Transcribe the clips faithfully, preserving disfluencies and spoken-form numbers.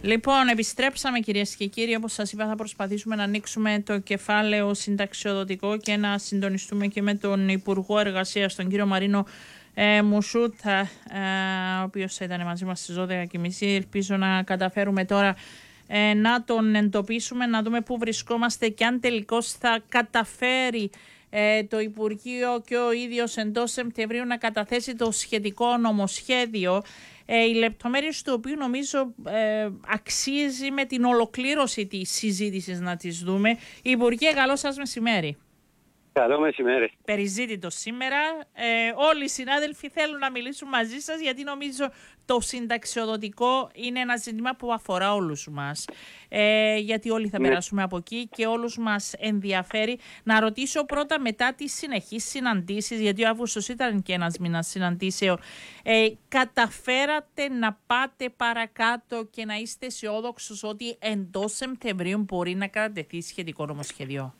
Λοιπόν, επιστρέψαμε κυρίες και κύριοι. Όπως σας είπα, θα προσπαθήσουμε να ανοίξουμε το κεφάλαιο συνταξιοδοτικό και να συντονιστούμε και με τον Υπουργό Εργασίας, τον κύριο Μαρίνο ε, Μουσούτα, ε, ο οποίος θα ήταν μαζί μας στις δώδεκα και μισή. Ελπίζω να καταφέρουμε τώρα ε, να τον εντοπίσουμε, να δούμε πού βρισκόμαστε και αν τελικώς θα καταφέρει ε, το Υπουργείο και ο ίδιος εντός Σεπτεμβρίου να καταθέσει το σχετικό νομοσχέδιο, ε, οι λεπτομέρειες του οποίου νομίζω ε, αξίζει με την ολοκλήρωση της συζήτησης να τις δούμε. Υπουργέ, καλό σας μεσημέρι. Καλό μεσημέρι. Περιζήτητο σήμερα. Ε, όλοι οι συνάδελφοι θέλουν να μιλήσουν μαζί σας, γιατί νομίζω το συνταξιοδοτικό είναι ένα ζήτημα που αφορά όλους μας. Ε, γιατί όλοι θα ναι. περάσουμε από εκεί και όλους μας ενδιαφέρει. Να ρωτήσω πρώτα, μετά τις συνεχείς συναντήσεις, γιατί ο Αύγουστος ήταν και ένας μήνας συναντήσεων, ε, καταφέρατε να πάτε παρακάτω και να είστε αισιόδοξους ότι εντός Σεπτεμβρίου μπορεί να κατατεθεί σχετικό νομοσχέδιο?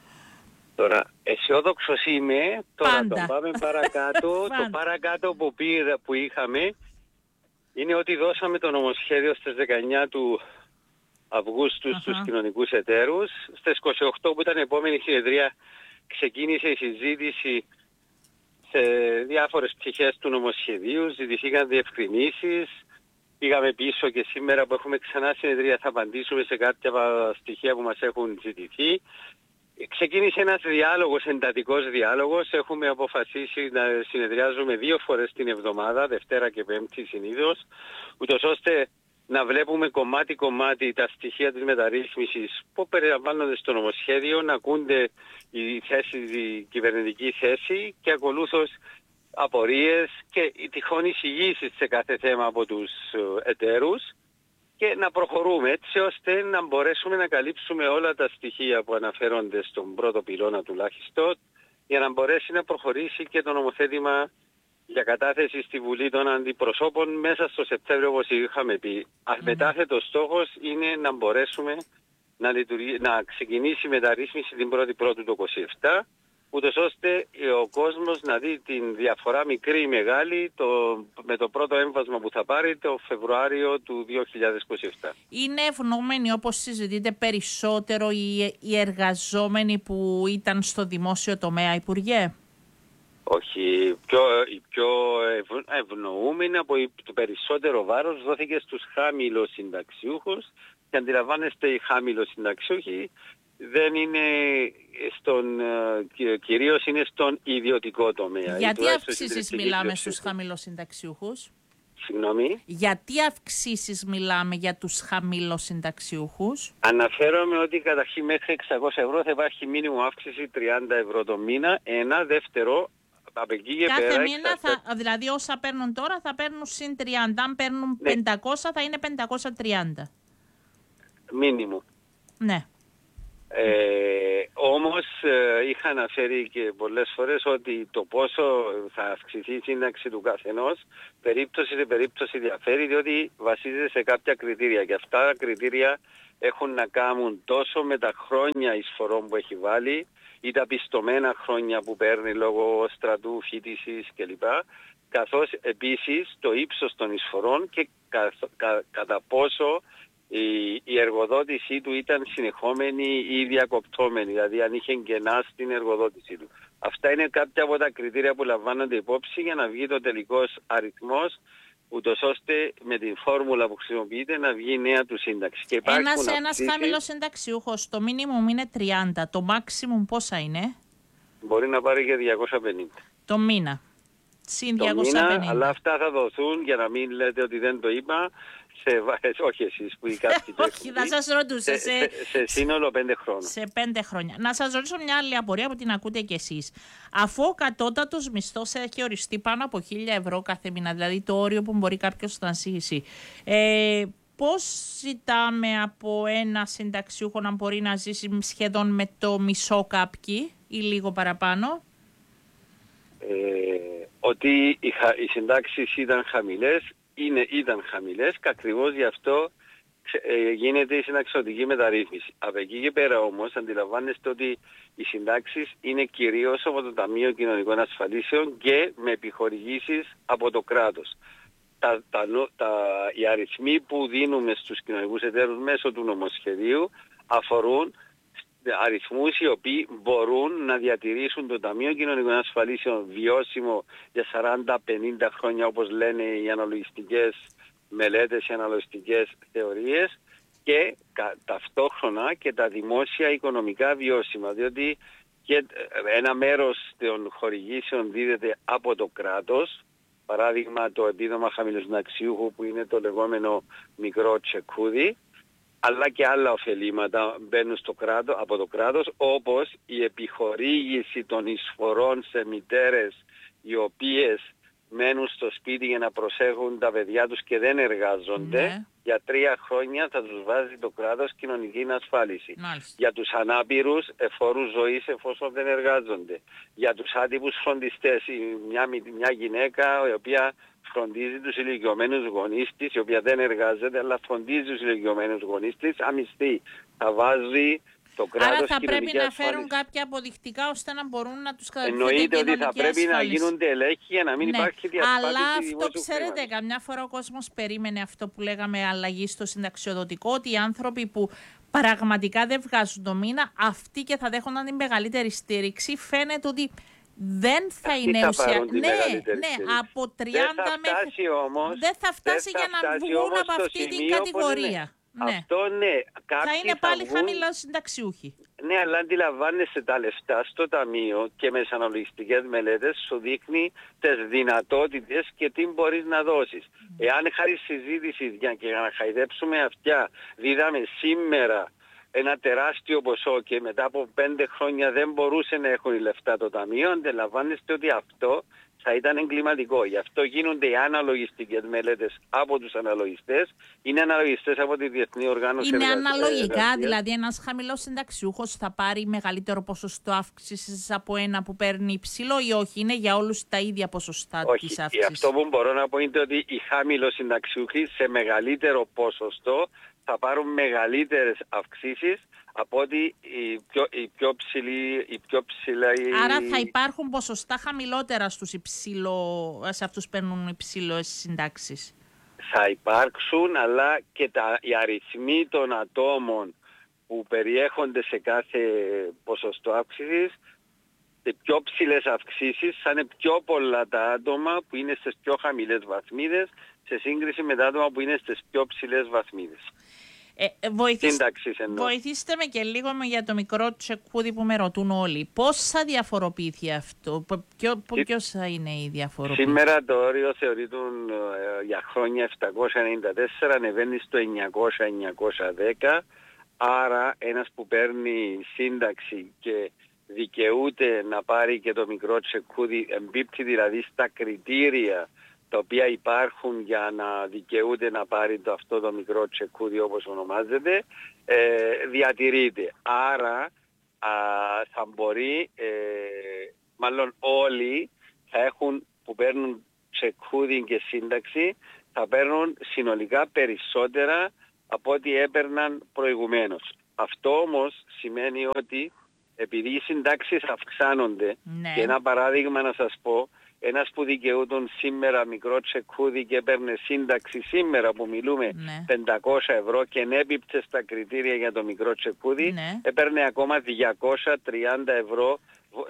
Τώρα, αισιόδοξος είμαι, τώρα Πάντα. το πάμε παρακάτω. Το παρακάτω που, πήρα, που είχαμε είναι ότι δώσαμε το νομοσχέδιο στις δεκαεννιά του Αυγούστου uh-huh. στους κοινωνικούς εταίρους. Στις είκοσι οκτώ, που ήταν η επόμενη συνεδρία, ξεκίνησε η συζήτηση σε διάφορες πτυχές του νομοσχεδίου, ζητηθήκαν διευκρινήσεις. Πήγαμε πίσω και σήμερα που έχουμε ξανά συνεδρία θα απαντήσουμε σε κάποια στοιχεία που μας έχουν ζητηθεί. Ξεκίνησε ένας διάλογος, εντατικός διάλογος. Έχουμε αποφασίσει να συνεδριάζουμε δύο φορές την εβδομάδα, Δευτέρα και Πέμπτη συνήθως, ούτως ώστε να βλέπουμε κομμάτι-κομμάτι τα στοιχεία της μεταρρύθμισης που περιλαμβάνονται στο νομοσχέδιο, να ακούνται οι θέσεις, η κυβερνητική θέση και ακολούθως απορίες και οι τυχόν εισηγήσεις σε κάθε θέμα από τους εταίρους, και να προχωρούμε έτσι ώστε να μπορέσουμε να καλύψουμε όλα τα στοιχεία που αναφέρονται στον πρώτο πυλώνα τουλάχιστον, για να μπορέσει να προχωρήσει και το νομοθέτημα για κατάθεση στη Βουλή των Αντιπροσώπων μέσα στο Σεπτέμβριο, όπως είχαμε πει. Mm-hmm. Αμετάθετος στόχος είναι να μπορέσουμε να, λειτουργεί, να ξεκινήσει η μεταρρύθμιση την πρώτη Πρώτου του είκοσι επτά, ούτως ώστε ο κόσμος να δει την διαφορά μικρή ή μεγάλη το, με το πρώτο έμβασμα που θα πάρει το Φεβρουάριο του δύο χιλιάδες είκοσι επτά. Είναι ευνοούμενοι, όπως συζητείτε, περισσότερο οι, οι εργαζόμενοι που ήταν στο δημόσιο τομέα, Υπουργέ? Όχι, πιο, οι πιο ευ, ευνοούμενοι από το περισσότερο βάρος δόθηκε στους χαμηλοσυνταξιούχους, και αντιλαμβάνεστε, οι χαμηλοσυνταξιούχοι δεν είναι στον, κυρίως είναι στον ιδιωτικό τομέα. Γιατί αυξήσεις μιλάμε στους χαμηλοσυνταξιούχους? Συγγνώμη. Γιατί αυξήσεις μιλάμε για τους χαμηλοσυνταξιούχους? Αναφέρομαι ότι καταρχήν μέχρι εξακόσια ευρώ θα υπάρχει μήνυμο αύξηση τριάντα ευρώ το μήνα. Ένα δεύτερο, από εκεί και κάθε πέρα, μήνα, θα, δηλαδή όσα παίρνουν τώρα θα παίρνουν συν τριάντα. Αν παίρνουν ναι. πεντακόσια θα είναι πεντακόσια τριάντα. Μήνυμο. Ναι. Ε, όμως ε, είχα αναφέρει και πολλές φορές ότι το πόσο θα αυξηθεί η σύνταξη του καθενός περίπτωση σε περίπτωση διαφέρει, διότι βασίζεται σε κάποια κριτήρια, και αυτά τα κριτήρια έχουν να κάνουν τόσο με τα χρόνια εισφορών που έχει βάλει ή τα πιστωμένα χρόνια που παίρνει λόγω στρατού, φοιτησης κλπ, καθώς επίσης το ύψος των εισφορών και κα, κα, κατά πόσο Η, η εργοδότησή του ήταν συνεχόμενη ή διακοπτόμενη, δηλαδή αν είχε κενά στην εργοδότησή του. Αυτά είναι κάποια από τα κριτήρια που λαμβάνονται υπόψη για να βγει το τελικός αριθμός, ούτως ώστε με την φόρμουλα που χρησιμοποιείται να βγει η νέα του σύνταξη. Και ένας ένας χαμηλός συνταξιούχος, το μίνιμουμ είναι τριάντα, το maximum πόσα είναι? Μπορεί να πάρει και διακόσια πενήντα. Το μήνα. Συν το διακόσια πενήντα. Μήνα, αλλά αυτά θα δοθούν, για να μην λέτε ότι δεν το είπα, σε, όχι εσείς που οι κάποιοι όχι, θα σας ρωτούσα. Σε, σε, σε σύνολο πέντε χρόνια. Σε πέντε χρόνια. Να σας ρωτήσω μια άλλη απορία που την ακούτε κι εσείς. Αφού ο κατώτατος μισθός έχει οριστεί πάνω από χίλια ευρώ κάθε μήνα, δηλαδή το όριο που μπορεί κάποιος να ζήσει, ε, πώς ζητάμε από ένα συνταξιούχο να μπορεί να ζήσει σχεδόν με το μισό κάποιοι ή λίγο παραπάνω? Ε, ότι οι, οι συντάξεις ήταν χαμηλές, είναι, ήταν χαμηλές, και ακριβώς γι' αυτό ε, γίνεται η συνταξιωτική μεταρρύθμιση. Από εκεί και πέρα όμως αντιλαμβάνεστε ότι οι συντάξεις είναι κυρίως από το Ταμείο Κοινωνικών Ασφαλίσεων και με επιχορηγήσεις από το κράτος. τα, τα, τα, οι αριθμοί που δίνουμε στους κοινωνικούς εταίρους μέσω του νομοσχεδίου αφορούν αριθμούς οι οποίοι μπορούν να διατηρήσουν το Ταμείο Κοινωνικών Ασφαλίσεων βιώσιμο για σαράντα πενήντα χρόνια, όπως λένε οι αναλογιστικές μελέτες, οι αναλογιστικές θεωρίες, και κα, ταυτόχρονα και τα δημόσια οικονομικά βιώσιμα, διότι και ένα μέρος των χορηγήσεων δίδεται από το κράτος, παράδειγμα το επίδομα χαμηλοσυνταξιούχου που είναι το λεγόμενο μικρό τσεκούδι, αλλά και άλλα ωφελήματα μπαίνουν στο κράτο, από το κράτος, όπως η επιχορήγηση των εισφορών σε μητέρες οι οποίες μένουν στο σπίτι για να προσέχουν τα παιδιά τους και δεν εργάζονται. Ναι. Για τρία χρόνια θα τους βάζει το κράτος κοινωνική ασφάλιση. Μάλιστα. Για τους ανάπηρους εφόρους ζωής εφόσον δεν εργάζονται. Για τους άτυπους φροντιστές, μια, μια γυναίκα η οποία φροντίζει τους ηλικιωμένους γονείς της, η οποία δεν εργάζεται αλλά φροντίζει τους ηλικιωμένους γονείς της, αμυστή. Θα βάζει το κράτος. Άρα θα πρέπει να ασφάλιση. Φέρουν κάποια αποδεικτικά ώστε να μπορούν να τους καταδείξουν. Εννοείται ότι θα πρέπει ασφάλιση. Να γίνονται ελέγχοι για να μην ναι. υπάρχει διασπάθηση. Αλλά αυτό ξέρετε, χρήματος. Καμιά φορά ο κόσμος περίμενε αυτό που λέγαμε αλλαγή στο συνταξιοδοτικό, ότι οι άνθρωποι που πραγματικά δεν βγάζουν το μήνα, αυτοί και θα δέχονταν την μεγαλύτερη στήριξη, φαίνεται ότι δεν θα αυτοί είναι ουσιαστικά. Ναι, ναι, από τριάντα μέχρι. Δεν θα φτάσει για να βγουν από αυτή την κατηγορία. Ναι. Αυτό ναι. Θα είναι πάλι βγουν... χαμηλά συνταξιούχοι. Ναι, αλλά αντιλαμβάνεσαι τα λεφτά στο ταμείο και με τις αναλογιστικές μελέτες σου δείχνει τις δυνατότητες και τι μπορείς να δώσεις. Mm. Εάν χάρη συζήτηση για, και για να χαϊδέψουμε αυτιά δίδαμε σήμερα ένα τεράστιο ποσό και μετά από πέντε χρόνια δεν μπορούσε να έχουν λεφτά το ταμείο, αντιλαμβάνεστε ότι αυτό θα ήταν εγκληματικό. Γι' αυτό γίνονται οι αναλογιστικές μελέτες από τους αναλογιστές. Είναι αναλογιστές από τη Διεθνή Οργάνωση Είναι Εργασίας. αναλογικά, δηλαδή ένας χαμηλός συνταξιούχος θα πάρει μεγαλύτερο ποσοστό αύξησης από ένα που παίρνει υψηλό ή όχι? Είναι για όλους τα ίδια ποσοστά όχι, της αύξησης? Αυτό που μπορώ να πω είναι ότι οι χαμηλός συνταξιούχοι σε μεγαλύτερο ποσοστό θα πάρουν μεγαλύτερες αυξήσεις από ότι η πιο, η πιο ψηλή, η πιο ψηλά... Άρα θα υπάρχουν ποσοστά χαμηλότερα στους υψηλό, σε αυτούς που παίρνουν υψηλές συντάξεις? Θα υπάρξουν, αλλά και τα, οι αριθμοί των ατόμων που περιέχονται σε κάθε ποσοστό αύξησης, σε πιο ψηλές αυξήσεις, θα είναι πιο πολλά τα άτομα που είναι στις πιο χαμηλές βαθμίδες σε σύγκριση με τα άτομα που είναι στις πιο ψηλές βαθμίδες. Ε, βοηθήστε, βοηθήστε με και λίγο με για το μικρό τσεκούδι που με ρωτούν όλοι. Πώς θα διαφοροποιηθεί αυτό, ποιο, ποιος θα είναι η διαφοροποίηση? Σήμερα το όριο θεωρείται ε, για χρόνια επτακόσια ενενήντα τέσσερα, ανεβαίνει στο εννιακόσια με εννιακόσια δέκα, άρα ένας που παίρνει σύνταξη και δικαιούται να πάρει και το μικρό τσεκούδι, εμπίπτει δηλαδή στα κριτήρια τα οποία υπάρχουν για να δικαιούται να πάρει το, αυτό το μικρό τσεκούδι όπως ονομάζεται, ε, διατηρείται. Άρα α, θα μπορεί, ε, μάλλον όλοι θα έχουν, που παίρνουν τσεκούδι και σύνταξη, θα παίρνουν συνολικά περισσότερα από ό,τι έπαιρναν προηγουμένως. Αυτό όμως σημαίνει ότι επειδή οι συντάξεις αυξάνονται, ναι. Και ένα παράδειγμα να σας πω, ένας που δικαιούταν σήμερα μικρό τσεκούδι και έπαιρνε σύνταξη σήμερα που μιλούμε, ναι. πεντακόσια ευρώ και έπιπτε στα κριτήρια για το μικρό τσεκούδι, ναι. Έπαιρνε ακόμα διακόσια τριάντα ευρώ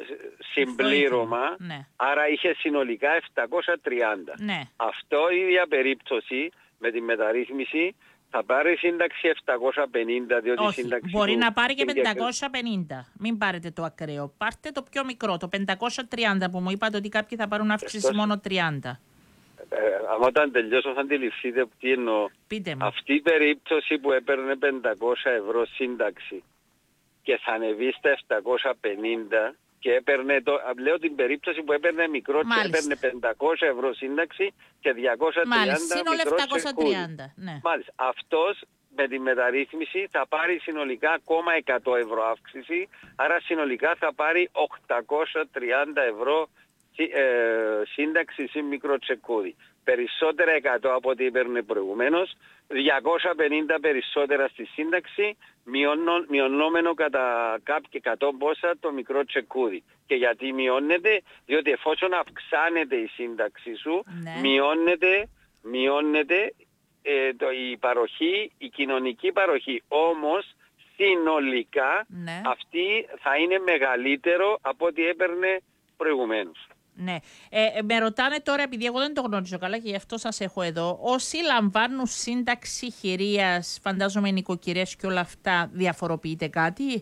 συμπλήρωμα, ναι. Άρα είχε συνολικά επτακόσια τριάντα. Ναι. Αυτό η ίδια περίπτωση με τη μεταρρύθμιση θα πάρει σύνταξη επτακόσια πενήντα, διότι όχι, σύνταξη μπορεί να πάρει και πεντακόσια πενήντα. Μην πάρετε το ακραίο. Πάρτε το πιο μικρό, το πεντακόσια τριάντα που μου είπατε ότι κάποιοι θα πάρουν αύξηση Εκτός... μόνο τριάντα. Ε, όταν τελειώσω θα αντιληφθείτε τι εννοώ. Πείτε μου. Αυτή η περίπτωση που έπαιρνε πεντακόσια ευρώ σύνταξη και θα ανεβεί στα επτακόσια πενήντα και έπαιρνε, το, λέω την περίπτωση που έπαιρνε μικρό και έπαιρνε πεντακόσια ευρώ σύνταξη και διακόσια τριάντα Μάλιστα, σύνολο επτακόσια τριάντα. Ναι. Μάλιστα, αυτός με τη μεταρρύθμιση θα πάρει συνολικά ακόμα εκατό ευρώ αύξηση, άρα συνολικά θα πάρει οκτακόσια τριάντα ευρώ ε, σύνταξη σε μικρό τσεκούδι. Περισσότερα εκατό από ό,τι έπαιρνε προηγουμένως, διακόσια πενήντα περισσότερα στη σύνταξη, μειωνό, μειωνόμενο κατά κάποια εκατό πόσα το μικρό τσεκούδι. Και γιατί μειώνεται? Διότι εφόσον αυξάνεται η σύνταξη σου, ναι. Μειώνεται μειώνεται ε, το, η παροχή, η κοινωνική παροχή. Όμως συνολικά ναι. αυτή θα είναι μεγαλύτερο από ό,τι έπαιρνε προηγουμένως. Ναι. Ε, με ρωτάνε τώρα, επειδή εγώ δεν το γνωρίζω καλά και γι' αυτό σας έχω εδώ, όσοι λαμβάνουν σύνταξη χειρίας, φαντάζομαι νοικοκυρές και όλα αυτά, διαφοροποιείται κάτι?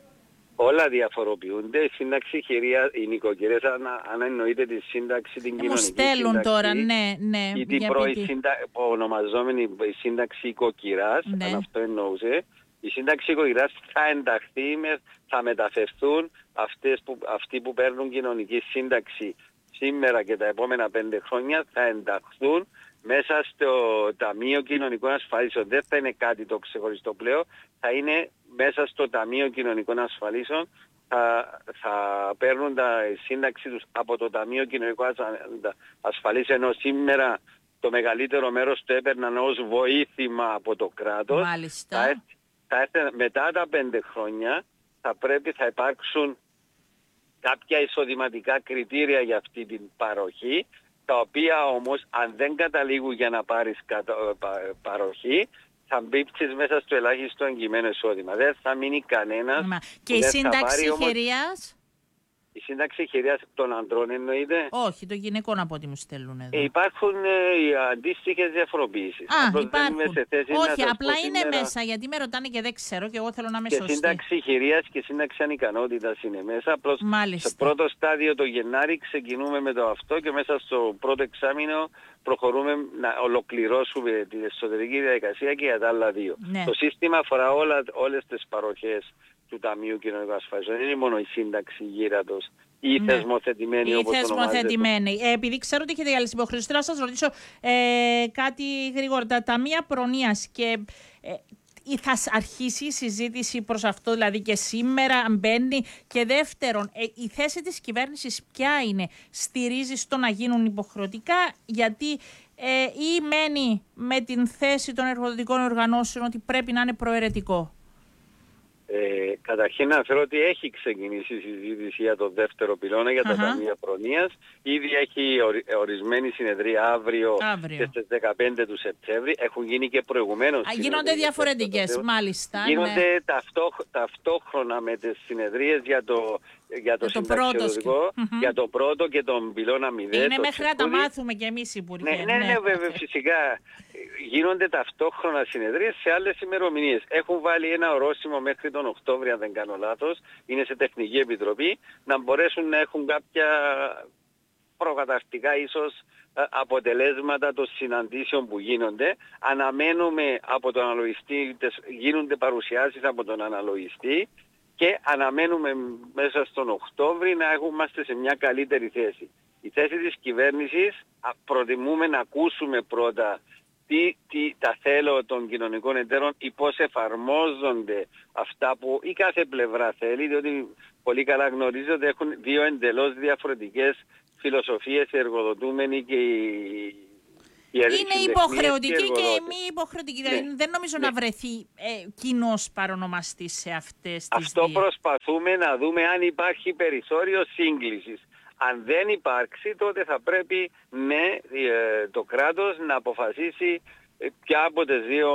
Όλα διαφοροποιούνται. Η σύνταξη χειρία, οι νοικοκυρές, αν, αν εννοείται τη σύνταξη, την ε, κοινωνική σύνταξη. Μου στέλνουν τώρα, ναι, ναι. Ή την πρώη σύντα... ονομαζόμενη σύνταξη οικοκυράς, ναι. Αν αυτό εννοούσε. Η σύνταξη οικοκυράς θα ενταχθεί, με, θα μεταφερθούν αυτές που, αυτοί που παίρνουν κοινωνική σύνταξη σήμερα και τα επόμενα πέντε χρόνια, θα ενταχθούν μέσα στο Ταμείο Κοινωνικών Ασφαλίσεων. Δεν θα είναι κάτι το ξεχωριστό πλέον, θα είναι μέσα στο Ταμείο Κοινωνικών Ασφαλίσεων, θα, θα παίρνουν τα σύνταξη τους από το Ταμείο Κοινωνικών Ασφαλίσεων, ενώ σήμερα το μεγαλύτερο μέρος το έπαιρναν ως βοήθημα από το κράτος. Μάλιστα. Θα, θα έρθει, μετά τα πέντε χρόνια θα πρέπει, θα υπάρξουν κάποια εισοδηματικά κριτήρια για αυτή την παροχή, τα οποία όμως αν δεν καταλήγουν για να πάρεις παροχή, θα μπήψεις μέσα στο ελάχιστο εγγυημένο εισόδημα. Δεν θα μείνει κανένας. Μα. Και η σύνταξη χειρίας? Η σύνταξη χειρίας των ανδρών εννοείται? Όχι, των γυναικών από ό,τι μου στέλνουν εδώ. Ε, υπάρχουν ε, αντίστοιχες διαφοροποιήσεις. Α, υπάρχουν. Σε θέση Όχι, να απλά είναι σήμερα... μέσα, γιατί με ρωτάνε και δεν ξέρω και εγώ θέλω να είμαι και σωστή. Και σύνταξη χειρίας και σύνταξη ανικανότητας είναι μέσα. Απλώς στο πρώτο στάδιο το Γενάρη ξεκινούμε με το αυτό και μέσα στο πρώτο εξάμηνο προχωρούμε να ολοκληρώσουμε την εσωτερική διαδικασία και για τα άλλα δύο. Ναι. Το σύστημα αφορά όλα, όλες τις παροχές του Ταμείου Κοινωνικών Ασφαλίσεων. Δεν είναι μόνο η σύνταξη γύρατος ή ναι. θεσμοθετημένη, ή όπως θεσμοθετημένη. Ε, επειδή ξέρω ότι έχετε άλλες υποχρεώσεις, θέλω να σας ρωτήσω ε, κάτι γρήγορα. Τα ταμεία προνοίας και ε, θα αρχίσει η συζήτηση προς αυτό, δηλαδή και σήμερα μπαίνει? Και δεύτερον, ε, η θέση της κυβέρνησης ποια είναι? Στηρίζει στο να γίνουν υποχρεωτικά, γιατί ε, ή μένει με την θέση των εργοδοτικών οργανώσεων ότι πρέπει να είναι προαιρετικό? Ε, καταρχήν να αναφέρω ότι έχει ξεκινήσει η συζήτηση για το δεύτερο πυλώνα για τα uh-huh. ταμεία προνοίας. Ήδη έχει ορισμένη συνεδρία αύριο, αύριο. Και στις δεκαπέντε του Σεπτέμβρη. Έχουν γίνει και προηγουμένως. Γίνονται διαφορετικές, μάλιστα. Γίνονται ναι. ταυτόχ, ταυτόχρονα με τις συνεδρίες για το, για το συνταξιοδοτικό, mm-hmm. για το πρώτο και τον πυλώνα μηδέν. Είναι μέχρι να τα μάθουμε κι εμείς, Υπουργέ. Ναι, ναι, ναι, ναι, βέβαια, φυσικά. Γίνονται ταυτόχρονα συνεδρίες σε άλλες ημερομηνίες. Έχουν βάλει ένα ορόσημο μέχρι τον Οκτώβριο, αν δεν κάνω λάθος, είναι σε τεχνική επιτροπή, να μπορέσουν να έχουν κάποια προκαταρκτικά ίσως αποτελέσματα των συναντήσεων που γίνονται. Αναμένουμε από τον αναλογιστή, γίνονται παρουσιάσεις από τον αναλογιστή και αναμένουμε μέσα στον Οκτώβριο να είμαστε σε μια καλύτερη θέση. Η θέση της κυβέρνησης προτιμούμε να ακούσουμε πρώτα Τι, τι τα θέλω των κοινωνικών εταίρων ή πώς εφαρμόζονται αυτά που η κάθε πλευρά θέλει, διότι πολύ καλά γνωρίζω ότι έχουν δύο εντελώς διαφορετικές φιλοσοφίες οι εργοδοτούμενοι και οι, οι είναι υποχρεωτική και, και μη υποχρεωτική. Ναι. Δηλαδή δεν νομίζω ναι. να βρεθεί ε, κοινός παρονομαστής σε αυτές τις Αυτό δύο. Προσπαθούμε να δούμε αν υπάρχει περιθώριο σύγκλησης. Αν δεν υπάρξει, τότε θα πρέπει ναι, το κράτος να αποφασίσει ποια από τις δύο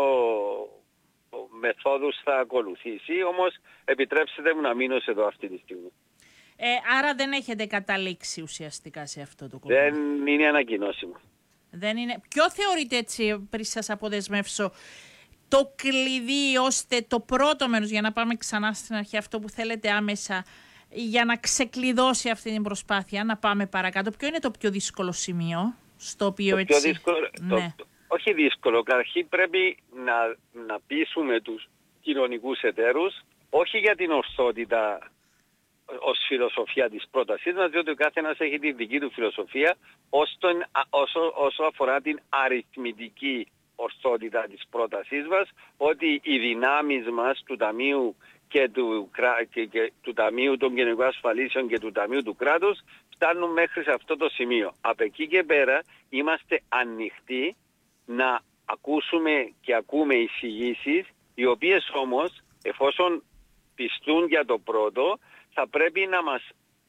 μεθόδους θα ακολουθήσει. Όμως επιτρέψτε μου να μείνω εδώ αυτή τη στιγμή. Ε, άρα δεν έχετε καταλήξει ουσιαστικά σε αυτό το κομμάτι? Δεν είναι ανακοινώσιμο. Δεν είναι. Ποιο θεωρείτε, έτσι πριν σας αποδεσμεύσω, το κλειδί ώστε το πρώτο μέρος, για να πάμε ξανά στην αρχή, αυτό που θέλετε άμεσα, για να ξεκλειδώσει αυτή την προσπάθεια, να πάμε παρακάτω? Ποιο είναι το πιο δύσκολο σημείο στο οποίο το έτσι... Πιο δύσκολο, ναι. το, όχι δύσκολο, καταρχήν πρέπει να, να πείσουμε τους κοινωνικούς εταίρους, όχι για την ορθότητα ως φιλοσοφία της πρότασής μας, διότι ο κάθε ένας έχει τη δική του φιλοσοφία, όσο, όσο, όσο αφορά την αριθμητική ορθότητα της πρότασής μας, ότι οι δυνάμεις μας του Ταμείου και του, και, και του Ταμείου των Κοινωνικών Ασφαλίσεων και του Ταμείου του κράτους φτάνουν μέχρι σε αυτό το σημείο. Από εκεί και πέρα είμαστε ανοιχτοί να ακούσουμε και ακούμε εισηγήσεις, οι οποίες όμως, εφόσον πιστούν για το πρώτο, θα πρέπει να μας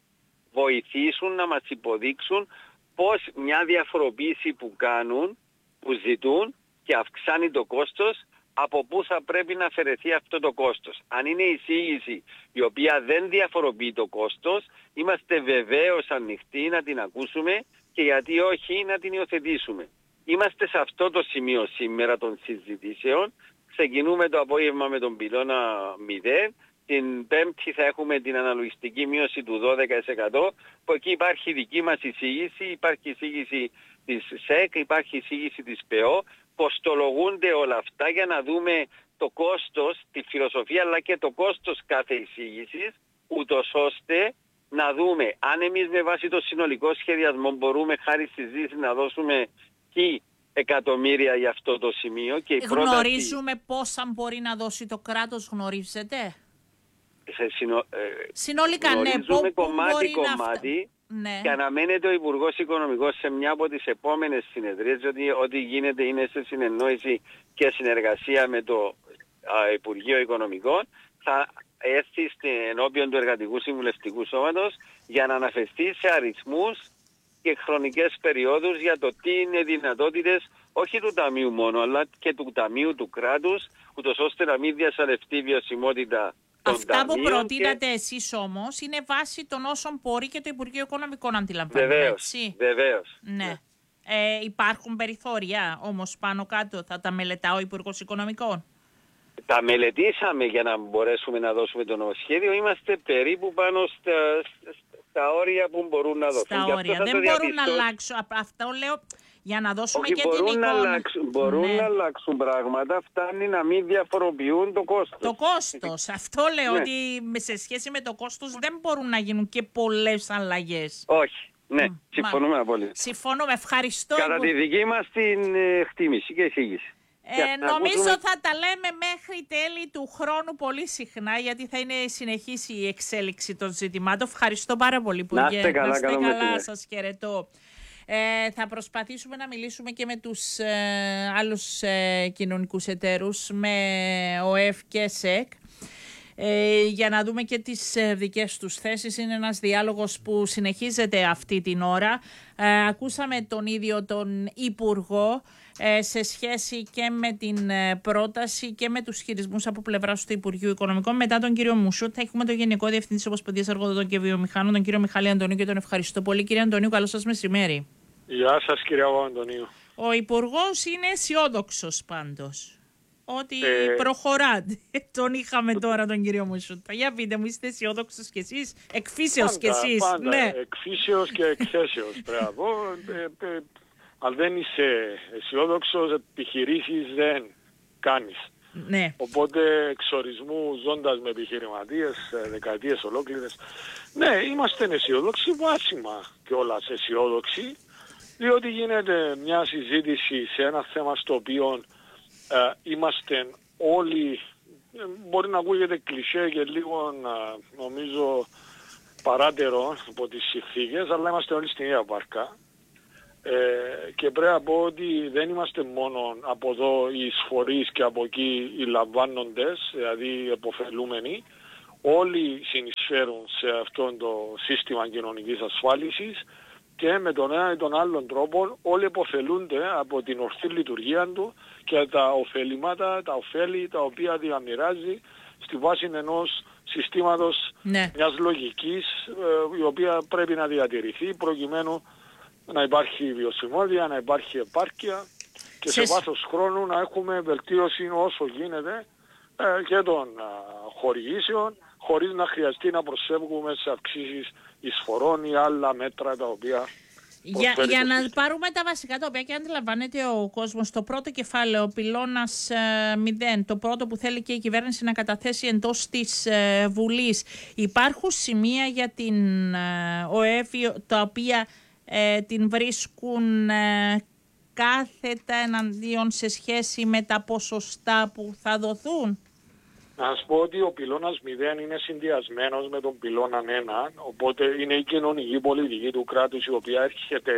βοηθήσουν, να μας υποδείξουν πώς μια διαφοροποίηση που κάνουν που ζητούν και αυξάνει το κόστος, από πού θα πρέπει να αφαιρεθεί αυτό το κόστος. Αν είναι η εισήγηση η οποία δεν διαφοροποιεί το κόστος, είμαστε βεβαίως ανοιχτοί να την ακούσουμε και γιατί όχι να την υιοθετήσουμε. Είμαστε σε αυτό το σημείο σήμερα των συζητήσεων. Ξεκινούμε το απόγευμα με τον πυλώνα μηδέν. Την Πέμπτη θα έχουμε την αναλογιστική μείωση του δώδεκα τοις εκατό, που εκεί υπάρχει δική μας εισήγηση, υπάρχει εισήγηση της ΣΕΚ, υπάρχει εισήγηση της ΠΕΟ, κοστολογούνται όλα αυτά για να δούμε το κόστος, τη φιλοσοφία αλλά και το κόστος κάθε εισήγησης, ούτως ώστε να δούμε αν εμείς με βάση το συνολικό σχεδιασμό μπορούμε χάρη στη ζήτηση να δώσουμε τι εκατομμύρια για αυτό το σημείο. Και η γνωρίζουμε πρόταση... πόσα μπορεί να δώσει το κράτος, γνωρίζετε? Σε συνο... ε, Συνολικά, ναι, γνωρίζουμε κομμάτι-κομμάτι ναι. Και αναμένεται ο Υπουργός Οικονομικός σε μια από τις επόμενες συνεδρίες, ότι ό,τι γίνεται είναι σε συνεννόηση και συνεργασία με το α, Υπουργείο Οικονομικών, θα έρθει ενώπιον του Εργατικού Συμβουλευτικού Σώματος για να αναφερθεί σε αριθμούς και χρονικές περιόδους για το τι είναι δυνατότητες όχι του Ταμείου μόνο, αλλά και του Ταμείου του κράτους, ούτως ώστε να μην διασαλευτεί η βιωσιμότητα. Αυτά που προτείνατε και... εσείς όμως είναι βάση των όσων μπορεί και το Υπουργείο Οικονομικών, αντιλαμβάνεται. Βεβαίως, βεβαίως. Ναι. ναι. Ε, υπάρχουν περιθώρια όμως πάνω κάτω, θα τα μελετά ο Υπουργός Οικονομικών? Τα μελετήσαμε για να μπορέσουμε να δώσουμε το νομοσχέδιο. Είμαστε περίπου πάνω στα, στα όρια που μπορούν να δώσουν. Στα όρια. Δεν μπορούν διαπιστώ... να αλλάξουν. Αυτό λέω για να δώσουμε Όχι, και μπορούν την εικόνα. Να αλλάξουν, μπορούν ναι. να αλλάξουν πράγματα. Φτάνει να μην διαφοροποιούν το κόστος. Το κόστος. Αυτό λέω ναι. ότι σε σχέση με το κόστος δεν μπορούν να γίνουν και πολλές αλλαγές. Όχι. Ναι, mm, συμφωνούμε μα... απόλυτα. Συμφωνούμε. Ευχαριστώ. Κατά που... τη δική μας την εκτίμηση και εισήγηση. Ε, νομίζω ακούσουμε... θα τα λέμε μέχρι τέλη του χρόνου πολύ συχνά, γιατί θα είναι συνεχής η εξέλιξη των ζητημάτων. Ευχαριστώ πάρα πολύ που να είστε καλά, να είστε καλά, καλά σας χαιρετώ. Ε, θα προσπαθήσουμε να μιλήσουμε και με τους ε, άλλους ε, κοινωνικούς εταίρους, με ΟΕΦ και ΣΕΚ, ε, για να δούμε και τις ε, δικές τους θέσεις. Είναι ένας διάλογος που συνεχίζεται αυτή την ώρα. Ε, ακούσαμε τον ίδιο τον Υπουργό ε, σε σχέση και με την ε, πρόταση και με τους χειρισμούς από πλευράς του Υπουργείου Οικονομικών. Μετά τον κύριο Μουσούτ θα έχουμε τον Γενικό Διευθυντή της Ομοσπονδίας Εργοδοτών και Βιομηχάνων, τον κύριο Μιχάλη Αντωνίου, και τον ευχαριστώ πολύ. Κύριε Αντωνίου, καλό σας μεσημέρι. Γεια σας, κύριε Αντωνίου. Ο Υπουργός είναι αισιόδοξος πάντως ότι ε... προχωράτε. Τον είχαμε τώρα τον κύριο Μουσούτα. Για πείτε μου, είστε αισιόδοξος κι εσείς, εκφύσεως κι εσείς? Πάντα, ναι. εκφύσεως και εκθέσεως πρέπει να πω. Ε, ε, αν δεν είσαι αισιόδοξος, επιχειρήσεις δεν κάνεις. Ναι. Οπότε εξορισμού, ζώντας με επιχειρηματίες δεκαετίες ολόκληρες, ναι, είμαστε αισιόδοξοι, βάσιμα κιόλας αισιόδοξοι, διότι γίνεται μια συζήτηση σε ένα θέμα στο οποίο ε, είμαστε όλοι, ε, μπορεί να ακούγεται κλισέ και λίγο ε, νομίζω παράτερο από τις συνθήκες, αλλά είμαστε όλοι στην ίδια βάρκα. Ε, και πρέπει να πω ότι δεν είμαστε μόνο από εδώ οι εισφορείς και από εκεί οι λαμβάνοντες, δηλαδή οι επωφελούμενοι. Όλοι συνεισφέρουν σε αυτό το σύστημα κοινωνικής ασφάλισης και με τον ένα ή τον άλλον τρόπο όλοι επωφελούνται από την ορθή λειτουργία του και τα ωφελήματα, τα ωφέλη τα οποία διαμοιράζει στη βάση ενός συστήματος, ναι, μιας λογικής ε, η οποία πρέπει να διατηρηθεί προκειμένου να υπάρχει βιωσιμότητα, να υπάρχει επάρκεια και σε, σε βάθος χρόνου να έχουμε βελτίωση όσο γίνεται ε, και των ε, χορηγήσεων, χωρίς να χρειαστεί να προσφεύγουμε σε αυξήσεις εισφορών ή άλλα μέτρα τα οποία... Για, για να πάρουμε τα βασικά τα οποία και αντιλαμβάνεται ο κόσμος, το πρώτο κεφάλαιο, ο πυλώνας ε, μηδέν, το πρώτο που θέλει και η κυβέρνηση να καταθέσει εντός της ε, Βουλής, υπάρχουν σημεία για την ε, ΟΕΦ τα οποία ε, την βρίσκουν ε, κάθετα εναντίον σε σχέση με τα ποσοστά που θα δοθούν? Να σας πω ότι ο πυλώνας μηδέν είναι συνδυασμένος με τον πυλώνα ένα, οπότε είναι η κοινωνική πολιτική του κράτους η οποία έρχεται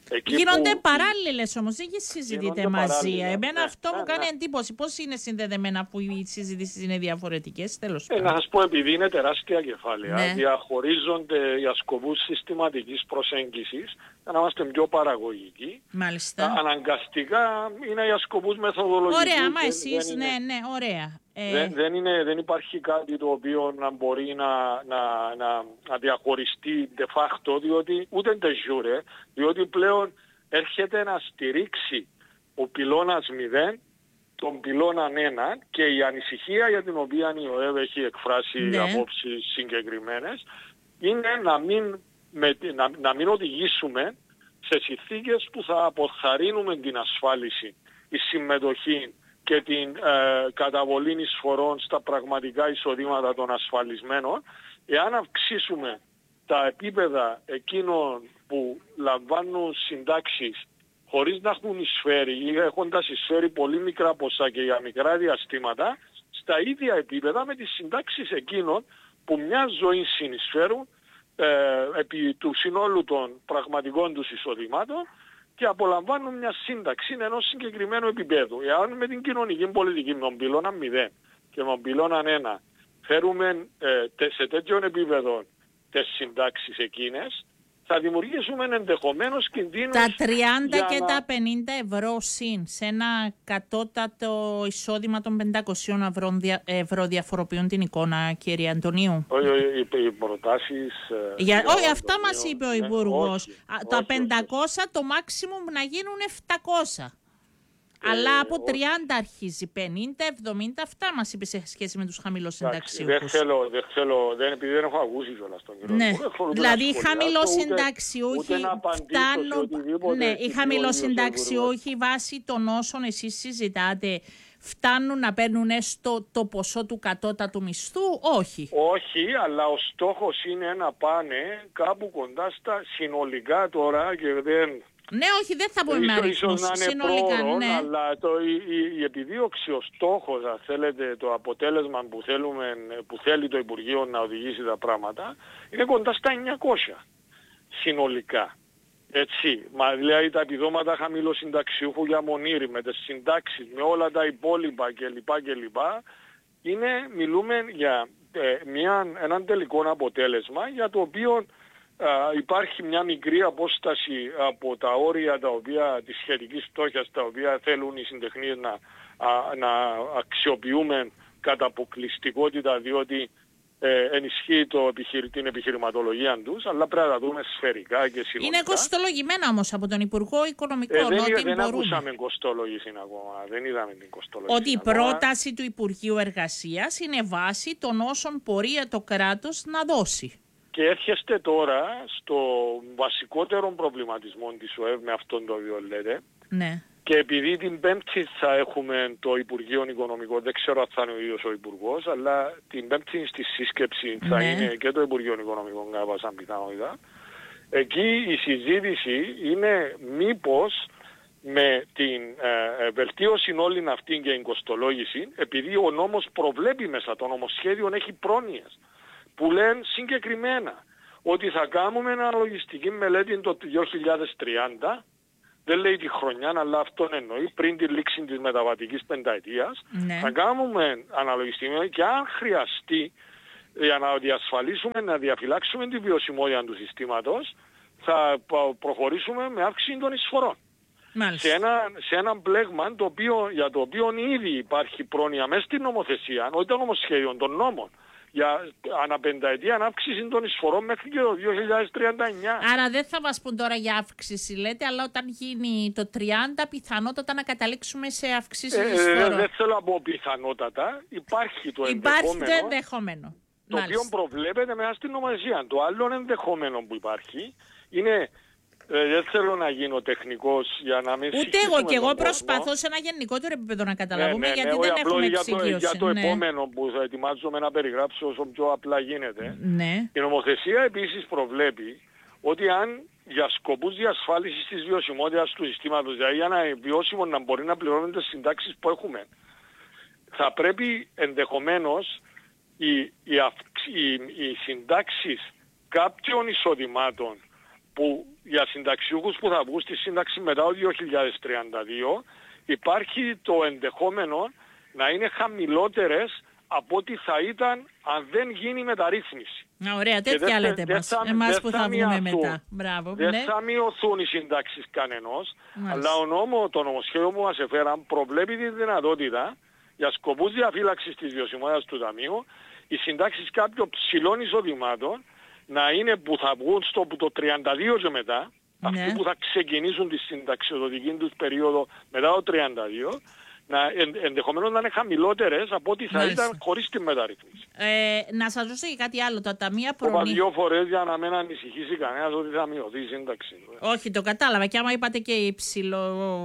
Εκεί γίνονται που... παράλληλες όμως, δεν συζητείτε μαζί. Εμένα ναι, αυτό ναι, μου κάνει ναι. εντύπωση. Πώς είναι συνδεδεμένα που οι συζητήσεις είναι διαφορετικές, τέλος Ε, πάντων. να σας πω, επειδή είναι τεράστια κεφάλαια, Ναι. διαχωρίζονται για σκοπούς συστηματικής προσέγγισης, για να είμαστε πιο παραγωγικοί. Μάλιστα. Αναγκαστικά είναι για σκοπούς μεθοδολογικούς. Ωραία, μα δεν, εσείς, δεν ναι, είναι, ναι, ωραία. Ε... Δεν, δεν, είναι, δεν υπάρχει κάτι το οποίο να μπορεί να, να, να, να διαχωριστεί de facto, διότι ούτε de jure, διότι πλέον έρχεται να στηρίξει ο πυλώνας μηδέν τον πυλώναν ένα και η ανησυχία για την οποία η ΟΕΒ έχει εκφράσει ναι. απόψεις συγκεκριμένες είναι να μην, με, να, να μην οδηγήσουμε σε συνθήκες που θα αποθαρρύνουμε την ασφάλιση, η συμμετοχή και την ε, καταβολή εισφορών στα πραγματικά εισοδήματα των ασφαλισμένων, εάν αυξήσουμε τα επίπεδα εκείνων που λαμβάνουν συντάξεις χωρίς να έχουν εισφέρει ή έχοντας εισφέρει πολύ μικρά ποσά και για μικρά διαστήματα, στα ίδια επίπεδα με τις συντάξεις εκείνων που μια ζωή συνεισφέρουν ε, επί του συνόλου των πραγματικών τους εισοδημάτων και απολαμβάνουν μια σύνταξη ενός συγκεκριμένου επίπεδου. Εάν με την κοινωνική πολιτική, με τον πυλώνα μηδέν και με τον πυλώνα ένα φέρουμε ε, σε τέτοιον επίπεδο τις συντάξεις εκείνες, θα δημιουργήσουμε ενδεχομένως κινδύνους. Τα τριάντα και να... τα πενήντα ευρώ συν σε ένα κατώτατο εισόδημα των πεντακόσιων ευρώ διαφοροποιούν την εικόνα, κύριε Αντωνίου. Όχι, οι, οι προτάσεις... Για... Όχι, αυτά μας είπε ο Υπουργός. Ναι, τα πεντακόσια το maximum να γίνουν επτακόσια. Ε, Αλλά από τριάντα αρχίζει, πενήντα, εβδομήντα, αυτά μας είπε σε σχέση με τους χαμηλοσυνταξιούχους. Δεν θέλω, δεν θέλω, δεν, επειδή δεν έχω ακούσει κιόλας τον κύριο. Ναι, Υπουργό, δηλαδή οι χαμηλοσυνταξιούχοι φτάνουν, ναι, οι χαμηλοσυνταξιούχοι βάσει των όσων εσείς συζητάτε φτάνουν να παίρνουν έστω το ποσό του κατώτατου μισθού, όχι. Όχι, αλλά ο στόχος είναι να πάνε κάπου κοντά στα συνολικά τώρα και δεν... Ναι, όχι, δεν θα πούμε με αριθμούς, συνολικά, πρόωρον, ναι. Αλλά το, η, η, η επιδίωξη, ο στόχος, αν θέλετε, το αποτέλεσμα που, θέλουμε, που θέλει το Υπουργείο να οδηγήσει τα πράγματα, είναι κοντά στα εννιακόσια συνολικά. Έτσι, μα δηλαδή τα επιδόματα χαμηλοσυνταξιούχου για μονήρι, με τις συντάξεις, με όλα τα υπόλοιπα κλπ. κλπ είναι, μιλούμε για ε, μια, έναν τελικό αποτέλεσμα για το οποίο Uh, υπάρχει μια μικρή απόσταση από τα όρια τα οποία, της σχετικής φτώχειας τα οποία θέλουν οι συντεχνίες να, α, να αξιοποιούμε κατά αποκλειστικότητα διότι ε, ενισχύει το επιχειρη, την επιχειρηματολογία τους, αλλά πρέπει να τα δούμε σφαιρικά και συνολικά. Είναι κοστολογημένο όμως από τον Υπουργό Οικονομικών. Ε, δεν ότι δεν μπορούμε. ακούσαμε κοστολόγηση ακόμα, δεν είδαμε την κοστολόγηση. Ότι η ακόμα. πρόταση του Υπουργείου Εργασίας είναι βάση των όσων μπορεί το κράτος να δώσει. Και έρχεστε τώρα στο βασικότερο προβληματισμό της ΟΕΒ με αυτόν το οποίο λέτε. Ναι. Και επειδή την Πέμπτη θα έχουμε το Υπουργείο Οικονομικών, δεν ξέρω αν θα είναι ο ίδιος ο Υπουργός, αλλά την Πέμπτη στη σύσκεψη θα ναι. είναι και το Υπουργείο Οικονομικών κάπου σαν πιθανότητα. Εκεί η συζήτηση είναι μήπως με την ε, βελτίωση όλη αυτή και η κοστολόγηση, επειδή ο νόμος προβλέπει μέσα, το νομοσχέδιο έχει πρόνοιες που λένε συγκεκριμένα ότι θα κάνουμε αναλογιστική μελέτη το δύο χιλιάδες τριάντα, δεν λέει τη χρονιά, αλλά αυτόν εννοεί, πριν τη λήξη της μεταβατικής πενταετίας, ναι. θα κάνουμε αναλογιστική μελέτη και αν χρειαστεί για να διασφαλίσουμε, να διαφυλάξουμε τη βιωσιμότητα του συστήματος, θα προχωρήσουμε με αύξηση των εισφορών. Σε ένα, σε ένα μπλέγμα το οποίο, για το οποίο ήδη υπάρχει πρόνοια μέσα στην νομοθεσία, όχι το νομοσχέδιο, των νόμων, για αναπενταετία αύξηση των εισφορών μέχρι και το δύο χιλιάδες τριάντα εννιά. Άρα δεν θα μας πούν τώρα για αύξηση, λέτε, αλλά όταν γίνει το τριάντα πιθανότατα να καταλήξουμε σε αυξήσεις ε, εισφορών. Ε, δεν θέλω να πω πιθανότατα, υπάρχει το υπάρχει ενδεχόμενο. Υπάρχει το ενδεχόμενο. Το Μάλιστα. οποίο προβλέπεται μέσα στην νομοθεσία. Το άλλο ενδεχόμενο που υπάρχει είναι... Ε, δεν θέλω να γίνω τεχνικός για να μην ούτε εγώ και εγώ προσπαθώ κόσμο. σε ένα γενικότερο επίπεδο να καταλάβουμε, ναι, ναι, γιατί ναι, δεν όχι, έχουμε για εξοικείωση. Το, για το ναι. επόμενο που θα ετοιμάζομαι να περιγράψω όσο πιο απλά γίνεται. Ναι. Η νομοθεσία επίσης προβλέπει ότι αν για σκοπούς διασφάλισης της βιωσιμότητας του συστήματος, δηλαδή για να βιώσιμο να μπορεί να πληρώνουν τις συντάξεις που έχουμε, θα πρέπει ενδεχομένως οι, οι, οι, οι συντάξεις κάποιων εισοδημάτων που για συνταξιούχους που θα βγουν στη σύνταξη μετά το δύο χιλιάδες τριάντα δύο υπάρχει το ενδεχόμενο να είναι χαμηλότερες από ό,τι θα ήταν αν δεν γίνει μεταρρύθμιση. Α, ωραία, τέτοια λέτε μας, εμάς που θα βγούμε μετά. Μπράβο, δεν ναι. θα μειωθούν οι συντάξεις κανενός, αλλά ο νόμο, το νομοσχέδιο που μας έφεραν προβλέπει τη δυνατότητα για σκοπούς διαφύλαξης της βιωσιμότητας του Ταμείου οι συντάξεις κάποιων ψηλών εισοδημάτων να είναι που θα βγουν στο το τριάντα δύο και μετά, ναι. Αυτοί που θα ξεκινήσουν τη συνταξιοδοτική τους περίοδο μετά το τριάντα δύο, να εν, ενδεχομένως να είναι χαμηλότερες από ό,τι θα Μάλιστα. ήταν χωρίς τη μεταρρύθμιση. Ε, να σας ρωτήσω και κάτι άλλο. Τα ταμεία προνοίας... Είπα δύο φορές για να μην ανησυχήσει κανένας ότι θα μειωθεί η σύνταξη. Όχι, το κατάλαβα. Και άμα είπατε και υψηλό...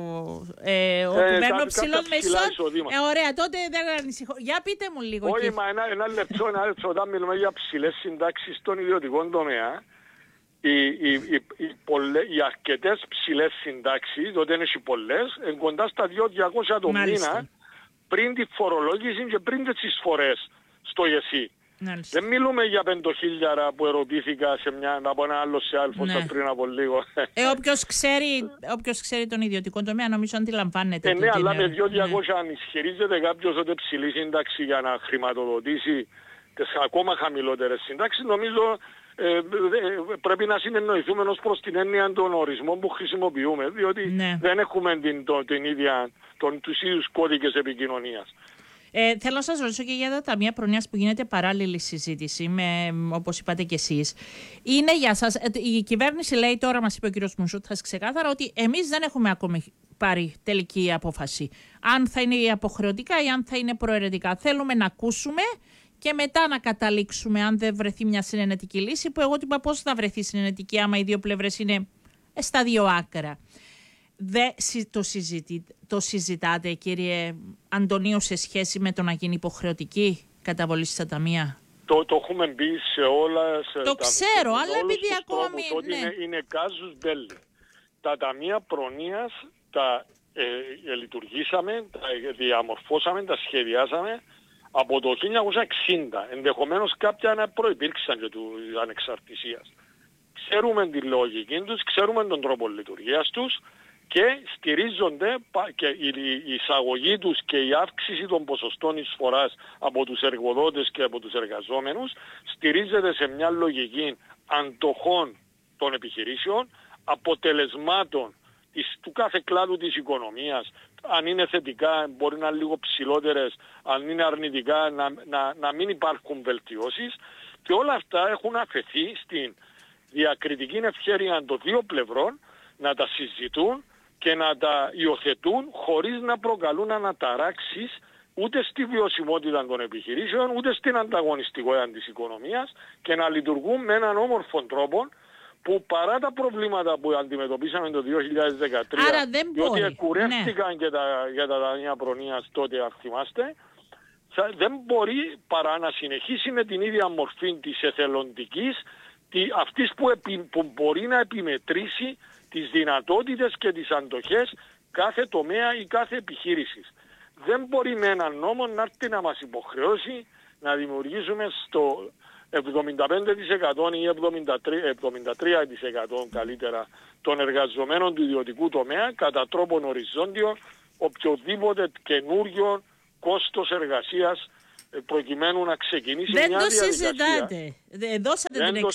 Ε, ότι ε, παίρνω ψηλό μεσό... Ε, ωραία, τότε δεν ανησυχώ. Για πείτε μου λίγο. Όχι, μα ένα, ένα λεπτό, ένα λεπτό. Όταν μιλούμε για ψηλές συντάξεις στον ιδιωτικό τομέα, Οι, οι, οι, οι, πολλε, οι αρκετές ψηλές συντάξεις, τότε είναι οι πολλές, είναι κοντά στα δύο χιλιάδες διακόσια το μήνα, πριν τη φορολόγηση και πριν τις εισφορές στο ΙΕΣΥ. Μάλιστα. Δεν μιλούμε για πεντοχίλιαρα που ερωτήθηκα σε μια, από ένα άλλο σε άλφο ναι. πριν από λίγο. Ε, όποιος ξέρει, όποιος ξέρει τον ιδιωτικό τομέα νομίζω αντιλαμβάνεται. Ε, ναι, αλλά με δύο χιλιάδες διακόσια ναι. αν ισχυρίζεται κάποιος ότι ψηλή σύνταξη για να χρηματοδοτήσει τις ακόμα χαμηλότερες συντάξεις, νομίζω ε, πρέπει να συνεννοηθούμε ως προς την έννοια των ορισμών που χρησιμοποιούμε, διότι ναι. δεν έχουμε την, το, την ίδια, τον, τους ίδιους κώδικες επικοινωνίας. Ε, θέλω να σας ρωτήσω και για τα ταμεία προνοίας που γίνεται παράλληλη συζήτηση, με, όπως είπατε και εσείς. Είναι για σας, η κυβέρνηση λέει τώρα, μας είπε ο κ. Μουσούτας ξεκάθαρα, ότι εμείς δεν έχουμε ακόμη πάρει τελική απόφαση. Αν θα είναι αποχρεωτικά ή αν θα είναι προαιρετικά. Θέλουμε να ακούσουμε και μετά να καταλήξουμε αν δεν βρεθεί μια συνενετική λύση, που εγώ του είπα πώς θα βρεθεί συνενετική άμα οι δύο πλευρές είναι στα δύο άκρα. Δε, το, συζητή, το συζητάτε, κύριε Αντωνίου, σε σχέση με το να γίνει υποχρεωτική καταβολή στα ταμεία? Το, το έχουμε μπει σε όλα... Σε το τα, ξέρω, σε αλλά επειδή ακόμη... Ότι ναι. είναι, είναι κάζους μπέλη. Τα ταμεία προνοίας τα ε, ε, λειτουργήσαμε, τα διαμορφώσαμε, τα σχεδιάσαμε από το χίλια εννιακόσια εξήντα. Ενδεχομένως κάποια να προϋπήρξαν και του ανεξαρτησίας. Ξέρουμε τη λογική τους, ξέρουμε τον τρόπο λειτουργίας τους και στηρίζονται και η εισαγωγή τους και η αύξηση των ποσοστών εισφοράς από τους εργοδότες και από τους εργαζόμενους στηρίζεται σε μια λογική αντοχών των επιχειρήσεων, αποτελεσμάτων της, του κάθε κλάδου της οικονομίας. Αν είναι θετικά μπορεί να είναι λίγο ψηλότερες, αν είναι αρνητικά να, να, να μην υπάρχουν βελτιώσεις, και όλα αυτά έχουν αφαιθεί στην διακριτική ευχέρεια των δύο πλευρών να τα συζητούν και να τα υιοθετούν χωρίς να προκαλούν αναταράξεις ούτε στη βιωσιμότητα των επιχειρήσεων ούτε στην ανταγωνιστικότητα της οικονομίας, και να λειτουργούν με έναν όμορφο τρόπο που παρά τα προβλήματα που αντιμετωπίσαμε το δύο χιλιάδες δεκατρία, άρα δεν διότι μπορεί. εκουρεύτηκαν ναι. και τα, για τα ταμεία προνοίας τότε, αν θυμάστε, θα, δεν μπορεί παρά να συνεχίσει με την ίδια μορφή της εθελοντικής, τη, αυτής που, επι, που μπορεί να επιμετρήσει τις δυνατότητες και τις αντοχές κάθε τομέα ή κάθε επιχείρησης. Δεν μπορεί με έναν νόμο να έρθει να μας υποχρεώσει να δημιουργήσουμε στο εβδομήντα πέντε τοις εκατό ή εβδομήντα τρία τοις εκατό καλύτερα των εργαζομένων του ιδιωτικού τομέα κατά τρόπον οριζόντιο οποιοδήποτε καινούριο κόστος εργασίας προκειμένου να ξεκινήσει δεν μια το διαδικασία. Συζητάτε. Δώσατε δεν την το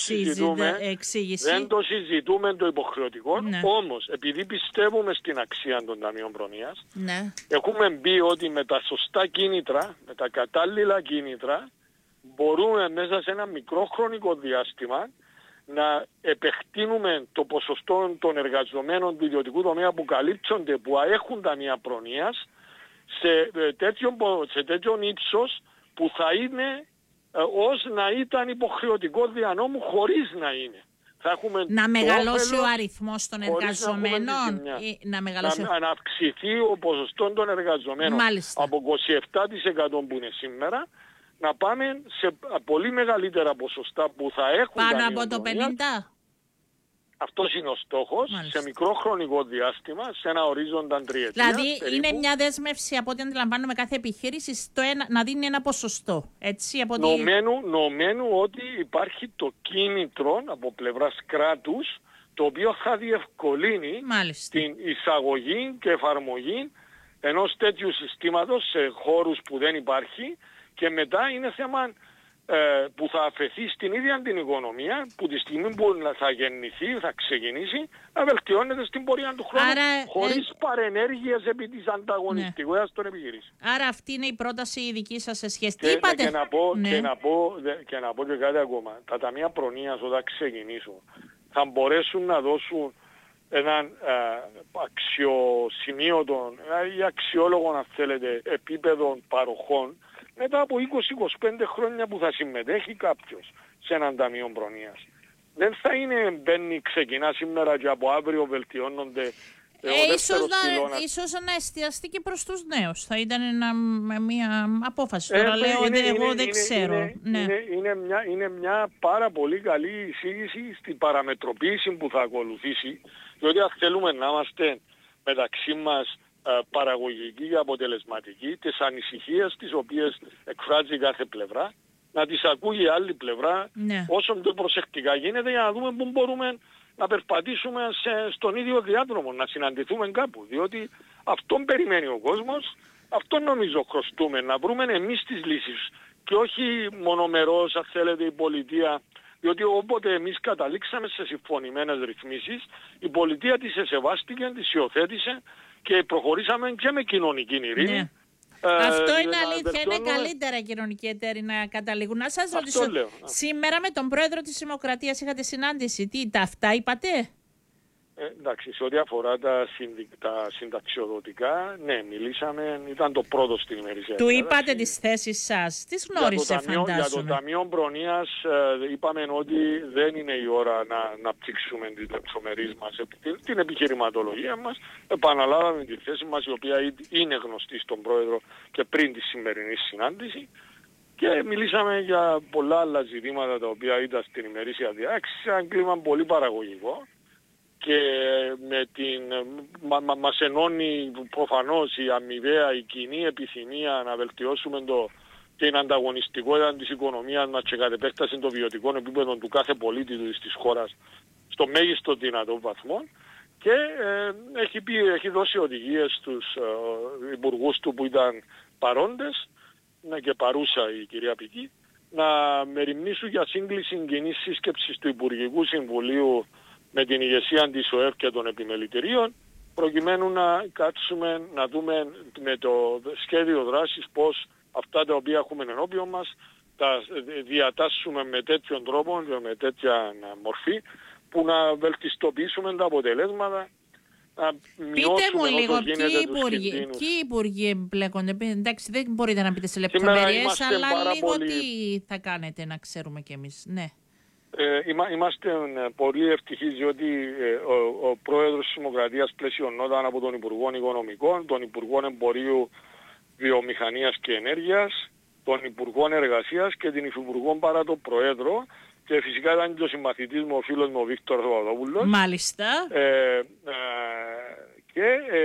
εξήγηση. Δεν το συζητούμε το υποχρεωτικό, ναι. όμως επειδή πιστεύουμε στην αξία των ταμείων προνοίας, ναι. έχουμε μπει ότι με τα σωστά κίνητρα, με τα κατάλληλα κίνητρα, μπορούμε μέσα σε ένα μικρό χρονικό διάστημα να επεκτείνουμε το ποσοστό των εργαζομένων του ιδιωτικού τομέα που καλύπτονται, που έχουν ταμεία προνοίας, σε τέτοιον, σε τέτοιον ύψος που θα είναι ε, ως να ήταν υποχρεωτικό δια νόμου χωρίς να είναι. Θα έχουμε να μεγαλώσει ο αριθμός των εργαζομένων ή να, μεγαλώσει... να, να αυξηθεί ο ποσοστό των εργαζομένων. Μάλιστα. Από είκοσι επτά τοις εκατό που είναι σήμερα να πάμε σε πολύ μεγαλύτερα ποσοστά που θα έχουν πάνω από το πενήντα. Αυτός είναι ο στόχος. Μάλιστα. Σε μικρό χρονικό διάστημα, σε ένα ορίζοντα τριετία. Δηλαδή περίπου, είναι μια δέσμευση από ό,τι αντιλαμβάνομαι κάθε επιχείρηση στο ένα, να δίνει ένα ποσοστό. Έτσι, από νομένου, νομένου ότι υπάρχει το κίνητρο από πλευράς κράτους το οποίο θα διευκολύνει Μάλιστα. την εισαγωγή και εφαρμογή ενός τέτοιου συστήματος σε χώρους που δεν υπάρχει, και μετά είναι θέμα ε, που θα αφαιθεί στην ίδια την οικονομία, που τη στιγμή που θα γεννηθεί, θα ξεκινήσει, να βελτιώνεται στην πορεία του χρόνου. Άρα, χωρίς ε... παρενέργειες επί της ανταγωνιστικότητας ναι. των επιχειρήσεων. Άρα αυτή είναι η πρόταση η δική σας σε σχέση. Και, Τι είπατε? Και να, πω, ναι. και, να πω, και να πω και κάτι ακόμα. Τα ταμεία προνοίας όταν ξεκινήσουν θα μπορέσουν να δώσουν έναν ε, αξιοσημείωτο ή αξιόλογο, αν θέλετε, επίπεδο παροχών μετά από είκοσι με είκοσι πέντε χρόνια που θα συμμετέχει κάποιος σε έναν ταμείο προνοίας. Δεν θα είναι μπαίνει, ξεκινά σήμερα και από αύριο βελτιώνονται. Ε, ίσως, να, ίσως να εστιαστεί και προς τους νέους. Θα ήταν ένα, μια απόφαση. Τώρα ε, λέω ότι εγώ είναι, δεν είναι, ξέρω. Είναι, ναι. είναι, είναι, μια, είναι μια πάρα πολύ καλή εισήγηση στην παραμετροποίηση που θα ακολουθήσει. Διότι αν θέλουμε να είμαστε μεταξύ μας ε, παραγωγικοί και αποτελεσματικοί, τις ανησυχίες τις οποίες εκφράζει κάθε πλευρά, να τις ακούει η άλλη πλευρά ναι. όσο πιο προσεκτικά γίνεται, για να δούμε πού μπορούμε να περπατήσουμε σε, στον ίδιο διάδρομο, να συναντηθούμε κάπου. Διότι αυτόν περιμένει ο κόσμος, αυτόν νομίζω χρωστούμε, να βρούμε εμείς τις λύσεις και όχι μονομερώς, αν θέλετε, η πολιτεία. Διότι όποτε εμείς καταλήξαμε σε συμφωνημένες ρυθμίσεις, η πολιτεία τις εσεβάστηκε, τις υιοθέτησε και προχωρήσαμε και με κοινωνική ειρήνη. Ναι. Ε, Αυτό είναι αλήθεια, είναι καλύτερα οι κοινωνικοί εταίροι να καταλήγουν. Να σας ρωτήσω, λέω, ναι. σήμερα με τον πρόεδρο της Δημοκρατίας είχατε συνάντηση, τι, τα αυτά είπατε? Ε, εντάξει, σε ό,τι αφορά τα, συνδι... τα συνταξιοδοτικά, ναι, μιλήσαμε, ήταν το πρώτο στην ημερησία. Του είπατε τις θέσεις σας, τις γνώρισε για το ταμείο, φαντάζομαι. Για το Ταμείο Προνοίας ε, είπαμε ότι δεν είναι η ώρα να, να ψήξουμε τις λεπτομερείς μας, την, την επιχειρηματολογία μας. Επαναλάβαμε τη θέση μας, η οποία είναι γνωστή στον πρόεδρο και πριν τη σημερινή συνάντηση. Και μιλήσαμε για πολλά άλλα ζητήματα τα οποία ήταν στην ημερήσια διάταξη, σε ένα κλίμα πολύ παραγωγικό. Και με την, μα, μα, μας ενώνει προφανώς η αμοιβαία, η κοινή επιθυμία να βελτιώσουμε το, την ανταγωνιστικότητα της οικονομίας μας και κατ' επέκταση των βιωτικών επίπεδων του κάθε πολίτη της χώρας στο μέγιστο δυνατό βαθμό. Και ε, έχει, πει, έχει δώσει οδηγίες στους ε, υπουργούς του που ήταν παρόντες, ναι, και παρούσα η κυρία Πική, να μεριμνήσουν για σύγκληση κοινής σύσκεψης του Υπουργικού Συμβουλίου με την ηγεσία της ΟΕΒ και των επιμελητηρίων, προκειμένου να κάτσουμε να δούμε με το σχέδιο δράσης πώς αυτά τα οποία έχουμε ενώπιον μας τα διατάσσουμε με τέτοιον τρόπο και με τέτοια μορφή που να βελτιστοποιήσουμε τα αποτελέσματα, να πείτε μου λίγο ποιοι υπουργοί, ποιοι υπουργοί εμπλέκονται. Εντάξει, δεν μπορείτε να πείτε σε λεπτομέρειες, αλλά λίγο πολύ... τι θα κάνετε να ξέρουμε κι εμείς. Ναι. Ε, είμαστε πολύ ευτυχείς διότι ε, ο, ο πρόεδρος της Δημοκρατίας πλαισιωνόταν από τον Υπουργό Οικονομικών, τον Υπουργό Εμπορίου, Βιομηχανίας και Ενέργειας, τον Υπουργό Εργασίας και την Υφυπουργό παρά τον Προέδρο, και φυσικά ήταν και ο συμμαθητής μου, ο φίλος μου ο Βίκτορ Παπαδόπουλος. Μάλιστα. Ε, ε, και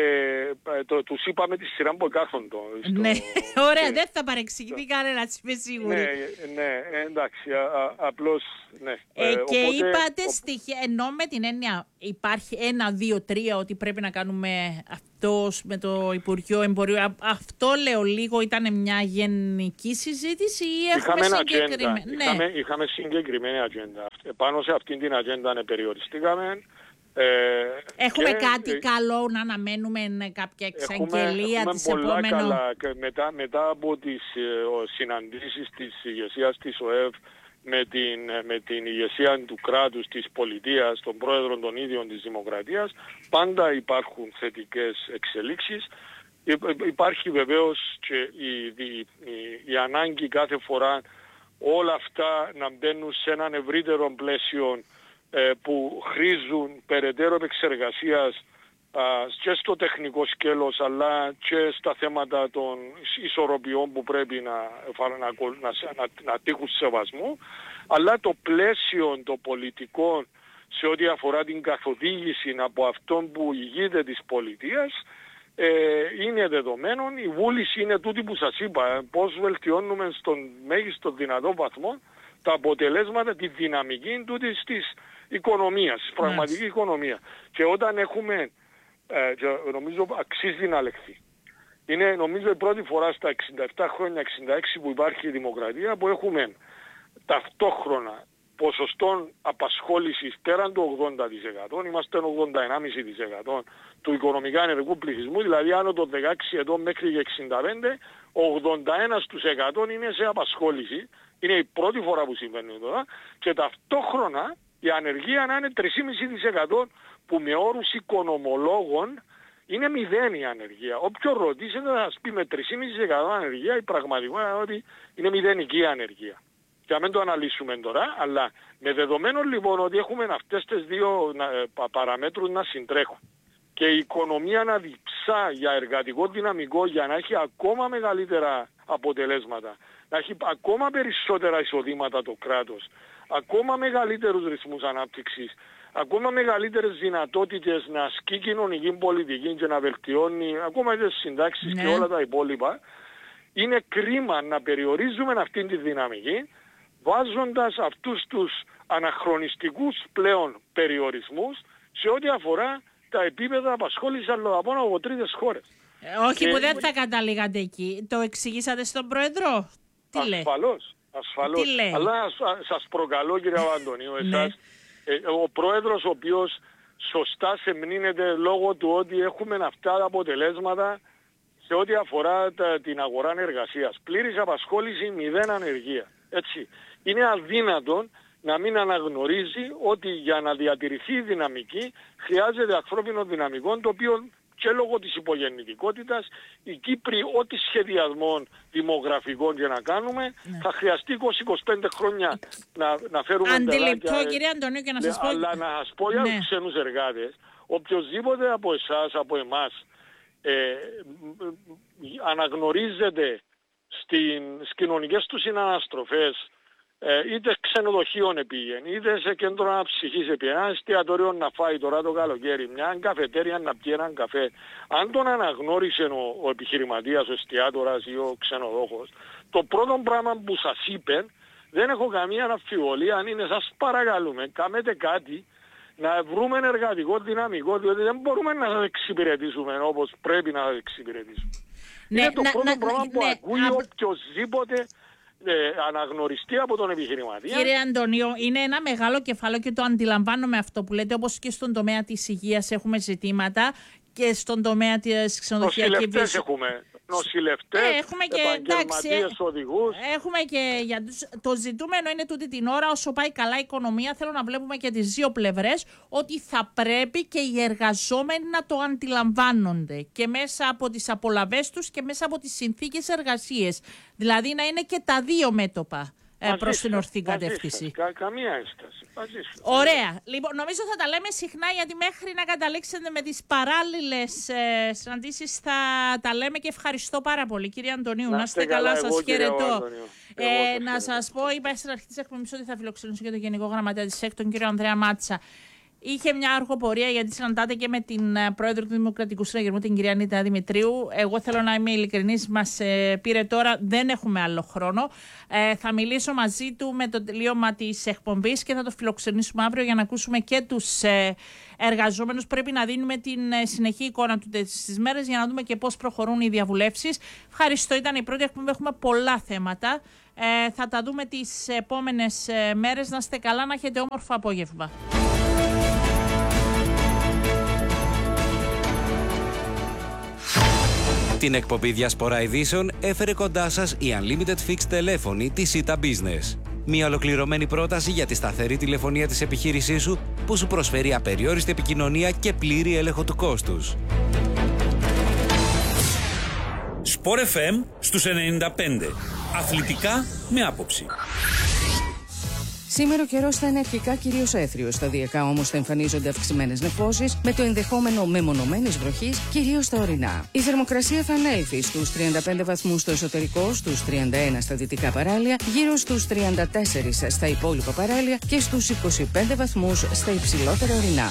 ε, το, τους είπαμε τη σειρά που εκάθοντο. Ναι, ωραία, δεν θα παρεξηγηθεί κανένας, είμαι σίγουρη. Ναι, ναι, εντάξει, α, α, απλώς, ναι. Ε, ε, και οπότε, είπατε ο... στοιχεία, ενώ με την έννοια υπάρχει ένα, δύο, τρία ότι πρέπει να κάνουμε αυτός με το Υπουργείο Εμπορίου. Α, αυτό λέω λίγο, ήταν μια γενική συζήτηση ή έχουμε συγκεκριμένη? Ναι. Είχαμε, είχαμε συγκεκριμένη ατζέντα. Πάνω σε αυτήν την ατζέντα περιοριστήκαμε. Ε, έχουμε και, κάτι ε, καλό να αναμένουμε, κάποια εξαγγελία έχουμε, της έχουμε πολλά επόμενο... καλά. Και μετά, μετά από τις ε, συναντήσεις της ηγεσίας της ΟΕΒ με την, με την ηγεσία του κράτους, της πολιτείας, των πρόεδρων των ίδιων της Δημοκρατίας, πάντα υπάρχουν θετικές εξελίξεις. Υπάρχει βεβαίως και η, η, η, η ανάγκη κάθε φορά όλα αυτά να μπαίνουν σε έναν ευρύτερο πλαίσιο ε, που χρήζουν περαιτέρω επεξεργασίας και στο τεχνικό σκέλος αλλά και στα θέματα των ισορροπιών που πρέπει να, να, να, να τύχουν σεβασμού, αλλά το πλαίσιο των πολιτικών σε ό,τι αφορά την καθοδήγηση από αυτόν που ηγείται της πολιτείας ε, είναι δεδομένο. Η βούληση είναι τούτη που σας είπα, πώς βελτιώνουμε στον μέγιστο δυνατό βαθμό τα αποτελέσματα, τη δυναμική τούτης της οικονομίας, της πραγματική οικονομία. Και όταν έχουμε, ε, και νομίζω αξίζει να λεχθεί, είναι νομίζω η πρώτη φορά στα εξήντα επτά χρόνια, εξήντα έξι που υπάρχει η δημοκρατία, που έχουμε ταυτόχρονα ποσοστών απασχόλησης πέραν του ογδόντα τοις εκατό, είμαστε ογδόντα ενάμισι τοις εκατό του οικονομικά ενεργού πληθυσμού, δηλαδή άνω των δεκαέξι ετών μέχρι και εξήντα πέντε, ογδόντα ένα τοις εκατό είναι σε απασχόληση. Είναι η πρώτη φορά που συμβαίνει τώρα, και ταυτόχρονα η ανεργία να είναι τρία κόμμα πέντε τοις εκατό, που με όρους οικονομολόγων είναι μηδέν η ανεργία. Όποιον ρωτήσετε θα σας πει με τρία κόμμα πέντε τοις εκατό ανεργία, η πραγματικότητα είναι ότι είναι μηδενική η ανεργία. Και να μην το αναλύσουμε τώρα, αλλά με δεδομένο λοιπόν ότι έχουμε αυτές τις δύο παραμέτρους να συντρέχουν και η οικονομία να διψά για εργατικό δυναμικό για να έχει ακόμα μεγαλύτερα αποτελέσματα, να έχει ακόμα περισσότερα εισοδήματα το κράτος, ακόμα μεγαλύτερους ρυθμούς ανάπτυξης, ακόμα μεγαλύτερες δυνατότητες να ασκεί κοινωνική πολιτική και να βελτιώνει ακόμα τις συντάξεις, ναι, και όλα τα υπόλοιπα, είναι κρίμα να περιορίζουμε αυτή τη δυναμική βάζοντας αυτούς τους αναχρονιστικούς πλέον περιορισμούς σε ό,τι αφορά τα επίπεδα απασχόλησης αλλοδαπών από τρίτες χώρες. Ε, όχι και... που δεν θα καταλήγατε εκεί. Το εξηγήσατε στον Πρόεδρο? Τι λέει? Ασφαλώς, ασφαλώς. Τι λέει? Αλλά σας προκαλώ κύριε Αντωνίου, εσάς, ε, ο Πρόεδρος ο οποίος σωστά σεμνύνεται λόγω του ότι έχουμε αυτά τα αποτελέσματα σε ό,τι αφορά τα, την αγορά εργασίας. Πλήρης απασχόληση, μηδέν ανεργία. Έτσι. Είναι αδύνατον να μην αναγνωρίζει ότι για να διατηρηθεί η δυναμική χρειάζεται ανθρώπινο δυναμικό, το οποίο και λόγω της υπογεννητικότητας οι Κύπροι ό,τι σχεδιασμών δημογραφικών και να κάνουμε, ναι, θα χρειαστεί είκοσι με είκοσι πέντε χρόνια να, να φέρουμε αντιληπτό κύριε Αντωνίου, και να σας πω... Αλλά να σας πω για ναι. τους ξένους εργάτες, οποιοσδήποτε από εσάς, από εμάς ε, αναγνωρίζεται στην, στις κοινωνικές του συναναστροφές, ε, είτε ξενοδοχείων επήγαινε, είτε σε κέντρο αναψυχής επήγαινε, ένα εστιατόριο να φάει τώρα το καλοκαίρι, μια καφετέρια να πιει έναν καφέ. Αν τον αναγνώρισε ο, ο επιχειρηματίας, ο εστιατόρας ή ο ξενοδόχος, το πρώτο πράγμα που σας είπε, δεν έχω καμία αμφιβολία, αν είναι σας παρακαλούμε, κάνετε κάτι να βρούμε εργατικό δυναμικό, διότι δεν μπορούμε να σας εξυπηρετήσουμε όπως πρέπει να σας εξυπηρετήσουμε. Ναι, είναι το να, πρώτο να, πράγμα ναι, που ναι, ακούει α... οποιοσδήποτε ε, αναγνωριστεί από τον επιχειρηματία. Κύριε Αντωνίου, είναι ένα μεγάλο κεφάλαιο και το αντιλαμβάνομαι αυτό που λέτε, όπως και στον τομέα της υγείας έχουμε ζητήματα και στον τομέα της ξενοδοχειακής βίας. έχουμε νοσηλευτές, ε, έχουμε και, επαγγελματίες οδηγούς. Έχουμε και για τους, το ζητούμενο είναι τούτη την ώρα, όσο πάει καλά η οικονομία, θέλω να βλέπουμε και τις δύο πλευρές, ότι θα πρέπει και οι εργαζόμενοι να το αντιλαμβάνονται και μέσα από τις απολαβές τους και μέσα από τις συνθήκες εργασίες. Δηλαδή να είναι και τα δύο μέτωπα ε, προς την ορθή κατεύθυνση. Κα, καμία ένσταση. Ωραία. Λοιπόν, νομίζω θα τα λέμε συχνά, γιατί μέχρι να καταλήξετε με τις παράλληλες ε, συναντήσεις θα τα λέμε, και ευχαριστώ πάρα πολύ κύριε Αντωνίου. Να, να είστε καλά, καλά σας χαιρετώ. Ε, να σας πω, είπα στην αρχή της εκπομπής ότι θα φιλοξενήσω και τον Γενικό Γραμματέα της ΣΕΚ, τον κύριο Ανδρέα Μάτσα. Είχε μια αργοπορία, γιατί συναντάτε και με την πρόεδρο του Δημοκρατικού Συναγερμού, την κυρία Νίτα Δημητρίου. Εγώ θέλω να είμαι ειλικρινής, μας ε, πήρε τώρα, δεν έχουμε άλλο χρόνο. Ε, θα μιλήσω μαζί του με το τελείωμα της εκπομπής και θα το φιλοξενήσουμε αύριο για να ακούσουμε και τους ε, εργαζόμενους. Πρέπει να δίνουμε την ε, συνεχή εικόνα του στις μέρες για να δούμε και πώς προχωρούν οι διαβουλεύσεις. Ευχαριστώ, ήταν η πρώτη εκπομπή, έχουμε πολλά θέματα. Ε, θα τα δούμε τις επόμενες ε, μέρες. Να είστε καλά, να έχετε όμορφο απόγευμα. Την εκπομπή Διασπορά Ειδήσεων έφερε κοντά σας η Unlimited Fixed τηλέφωνη της Ita Business. Μια ολοκληρωμένη πρόταση για τη σταθερή τηλεφωνία της επιχείρησής σου που σου προσφέρει απεριόριστη επικοινωνία και πλήρη έλεγχο του κόστους. Sport εφ εμ στους ενενήντα πέντε. Αθλητικά με άποψη. Σήμερα ο καιρός θα είναι αρχικά κυρίως έθριος. Σταδιακά όμως θα εμφανίζονται αυξημένες νεφώσεις, με το ενδεχόμενο μεμονωμένης βροχής, κυρίως στα ορεινά. Η θερμοκρασία θα ανέλθει στους τριάντα πέντε βαθμούς στο εσωτερικό, στους τριάντα ένα στα δυτικά παράλια, γύρω στους τριάντα τέσσερα στα υπόλοιπα παράλια και στους είκοσι πέντε βαθμούς στα υψηλότερα ορεινά.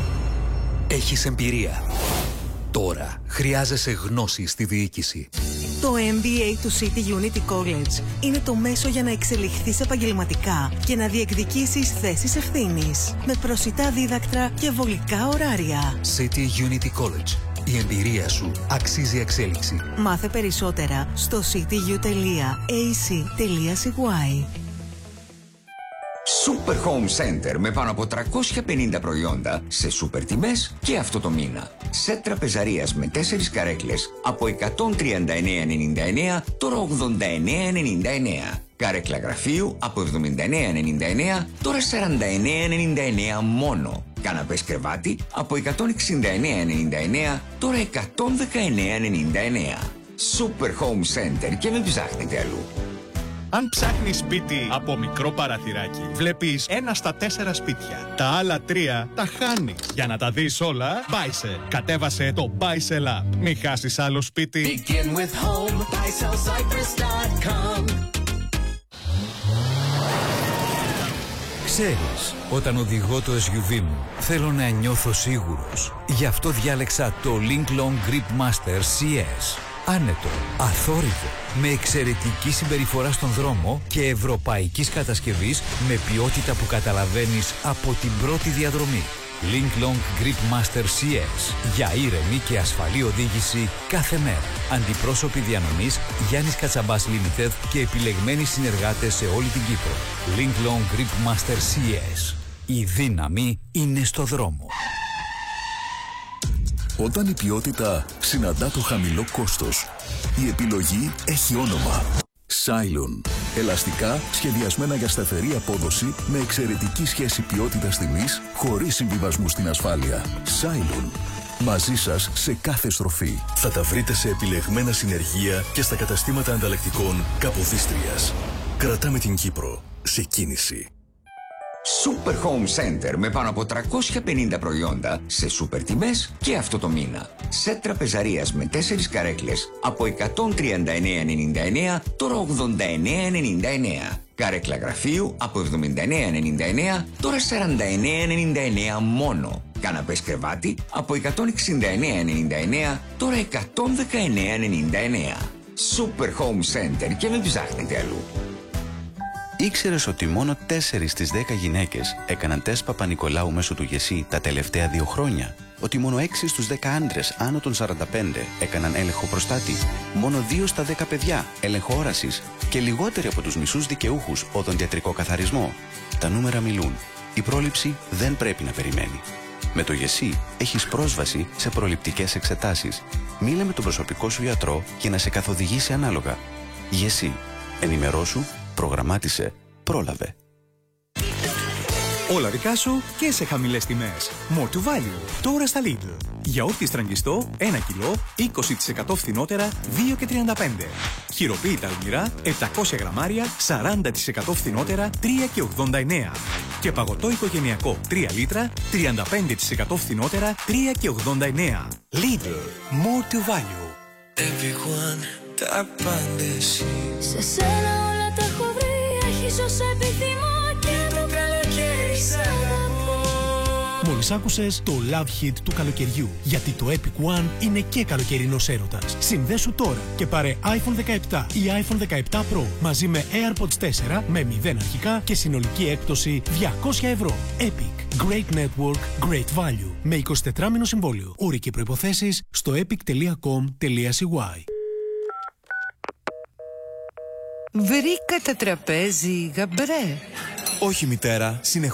Έχεις εμπειρία. Τώρα χρειάζεσαι γνώση στη διοίκηση. Το εμ μπι έι του City Unity College είναι το μέσο για να εξελιχθείς επαγγελματικά και να διεκδικήσεις θέσεις ευθύνης. Με προσιτά δίδακτρα και βολικά ωράρια. City Unity College. Η εμπειρία σου αξίζει εξέλιξη. Μάθε περισσότερα στο cityU τελεία έι σι τελεία σι γουάι. Super Home Center με πάνω από τριακόσια πενήντα προϊόντα σε σούπερ τιμές και αυτό το μήνα. Σετ τραπεζαρίας με τέσσερις καρέκλες από εκατόν τριάντα εννέα ενενήντα εννέα, τώρα ογδόντα εννέα ενενήντα εννέα. Καρέκλα γραφείου από εβδομήντα εννέα ενενήντα εννέα, τώρα σαράντα εννέα ενενήντα εννέα μόνο. Καναπές κρεβάτι από εκατόν εξήντα εννέα ενενήντα εννέα, τώρα εκατόν δεκαεννέα ενενήντα εννέα. Super Home Center και μην ψάχνετε αλλού. Αν ψάχνεις σπίτι από μικρό παραθυράκι, βλέπεις ένα στα τέσσερα σπίτια. Τα άλλα τρία τα χάνεις. Για να τα δεις όλα, Buysell. Κατέβασε το Buysell App. Μην χάσεις άλλο σπίτι. Begin with home, buy sell cypress dot com. Ξέρεις, όταν οδηγώ το ες γιου βι μου, θέλω να νιώθω σίγουρος. Γι' αυτό διάλεξα το Link Long Grip Master σι ες. Άνετο, αθόρυβο, με εξαιρετική συμπεριφορά στον δρόμο και ευρωπαϊκής κατασκευής με ποιότητα που καταλαβαίνεις από την πρώτη διαδρομή. Link Long Grip Master σι ες. Για ήρεμη και ασφαλή οδήγηση κάθε μέρα. Αντιπρόσωποι διανομής Γιάννης Κατσαμπάς Limited και επιλεγμένοι συνεργάτες σε όλη την Κύπρο. Link Long Grip Master σι ες. Η δύναμη είναι στο δρόμο. Όταν η ποιότητα συναντά το χαμηλό κόστος, η επιλογή έχει όνομα. Cylon. Ελαστικά σχεδιασμένα για σταθερή απόδοση με εξαιρετική σχέση ποιότητας τιμής χωρίς συμβιβασμού στην ασφάλεια. Cylon. Μαζί σας σε κάθε στροφή. Θα τα βρείτε σε επιλεγμένα συνεργεία και στα καταστήματα ανταλλακτικών Καποδίστριας. Κρατάμε την Κύπρο σε κίνηση. Super Home Center με πάνω από τριακόσια πενήντα προϊόντα σε σούπερ τιμές και αυτό το μήνα. Σετ τραπεζαρίας με τέσσερις καρέκλες από εκατόν τριάντα εννέα ενενήντα εννέα, τώρα ογδόντα εννέα ενενήντα εννέα. Καρέκλα γραφείου από εβδομήντα εννέα ενενήντα εννέα, τώρα σαράντα εννέα ενενήντα εννέα μόνο. Καναπές κρεβάτι από εκατόν εξήντα εννέα ενενήντα εννέα, τώρα εκατόν δεκαεννέα ενενήντα εννέα. Super Home Center και μην ψάχνετε αλλού. Ήξερες ότι μόνο τέσσερις στις δέκα γυναίκες έκαναν τεστ Παπα-Νικολάου μέσω του ΓΕΣΥ τα τελευταία δύο χρόνια? Ότι μόνο έξι στους δέκα άντρες άνω των σαράντα πέντε έκαναν έλεγχο προστάτη? Μόνο δύο στα δέκα παιδιά έλεγχο όρασης? Και λιγότεροι από τους μισούς δικαιούχους οδοντιατρικό καθαρισμό? Τα νούμερα μιλούν. Η πρόληψη δεν πρέπει να περιμένει. Με το ΓΕΣΥ έχεις πρόσβαση σε προληπτικές εξετάσεις. Μίλα με τον προσωπικό σου γιατρό για να σε καθοδηγήσει ανάλογα. ΓΕΣΥ. Ενημερώσου, προγραμμάτισε, πρόλαβε. Όλα δικά σου και σε χαμηλές τιμές. More to value. Τώρα στα Lidl. Γιαούρτι στραγγιστό ένα κιλό, είκοσι τοις εκατό φθηνότερα, δύο και τριάντα πέντε. Χειροποίητα αλμυρά, επτακόσια γραμμάρια, σαράντα τοις εκατό φθηνότερα, τρία και ογδόντα εννέα. Και παγωτό οικογενειακό τρία λίτρα, τριάντα πέντε τοις εκατό φθηνότερα, τρία και ογδόντα εννέα. Lidl. More to value. Everyone, τα απάντηση. Σε σένα όλα τα έχω βρει, έχεις όσα επιθυμώ και το καλοκαίρι ξαναπώ. Μόλις άκουσες το Love Hit του καλοκαιριού, γιατί το Epic One είναι και καλοκαιρινός έρωτας. Συνδέσου τώρα και πάρε άιφον δεκαεπτά ή άιφον δεκαεπτά Pro μαζί με AirPods τέσσερα με μηδέν αρχικά και συνολική έκπτωση διακόσια ευρώ. Epic. Great Network, Great Value. Με εικοσιτετράμηνο συμβόλαιο. Όροι και προϋποθέσεις στο epic τελεία com τελεία σι γουάι. Βρήκα τα τραπέζι, γαμπρέ. Όχι, μητέρα, συνεχώς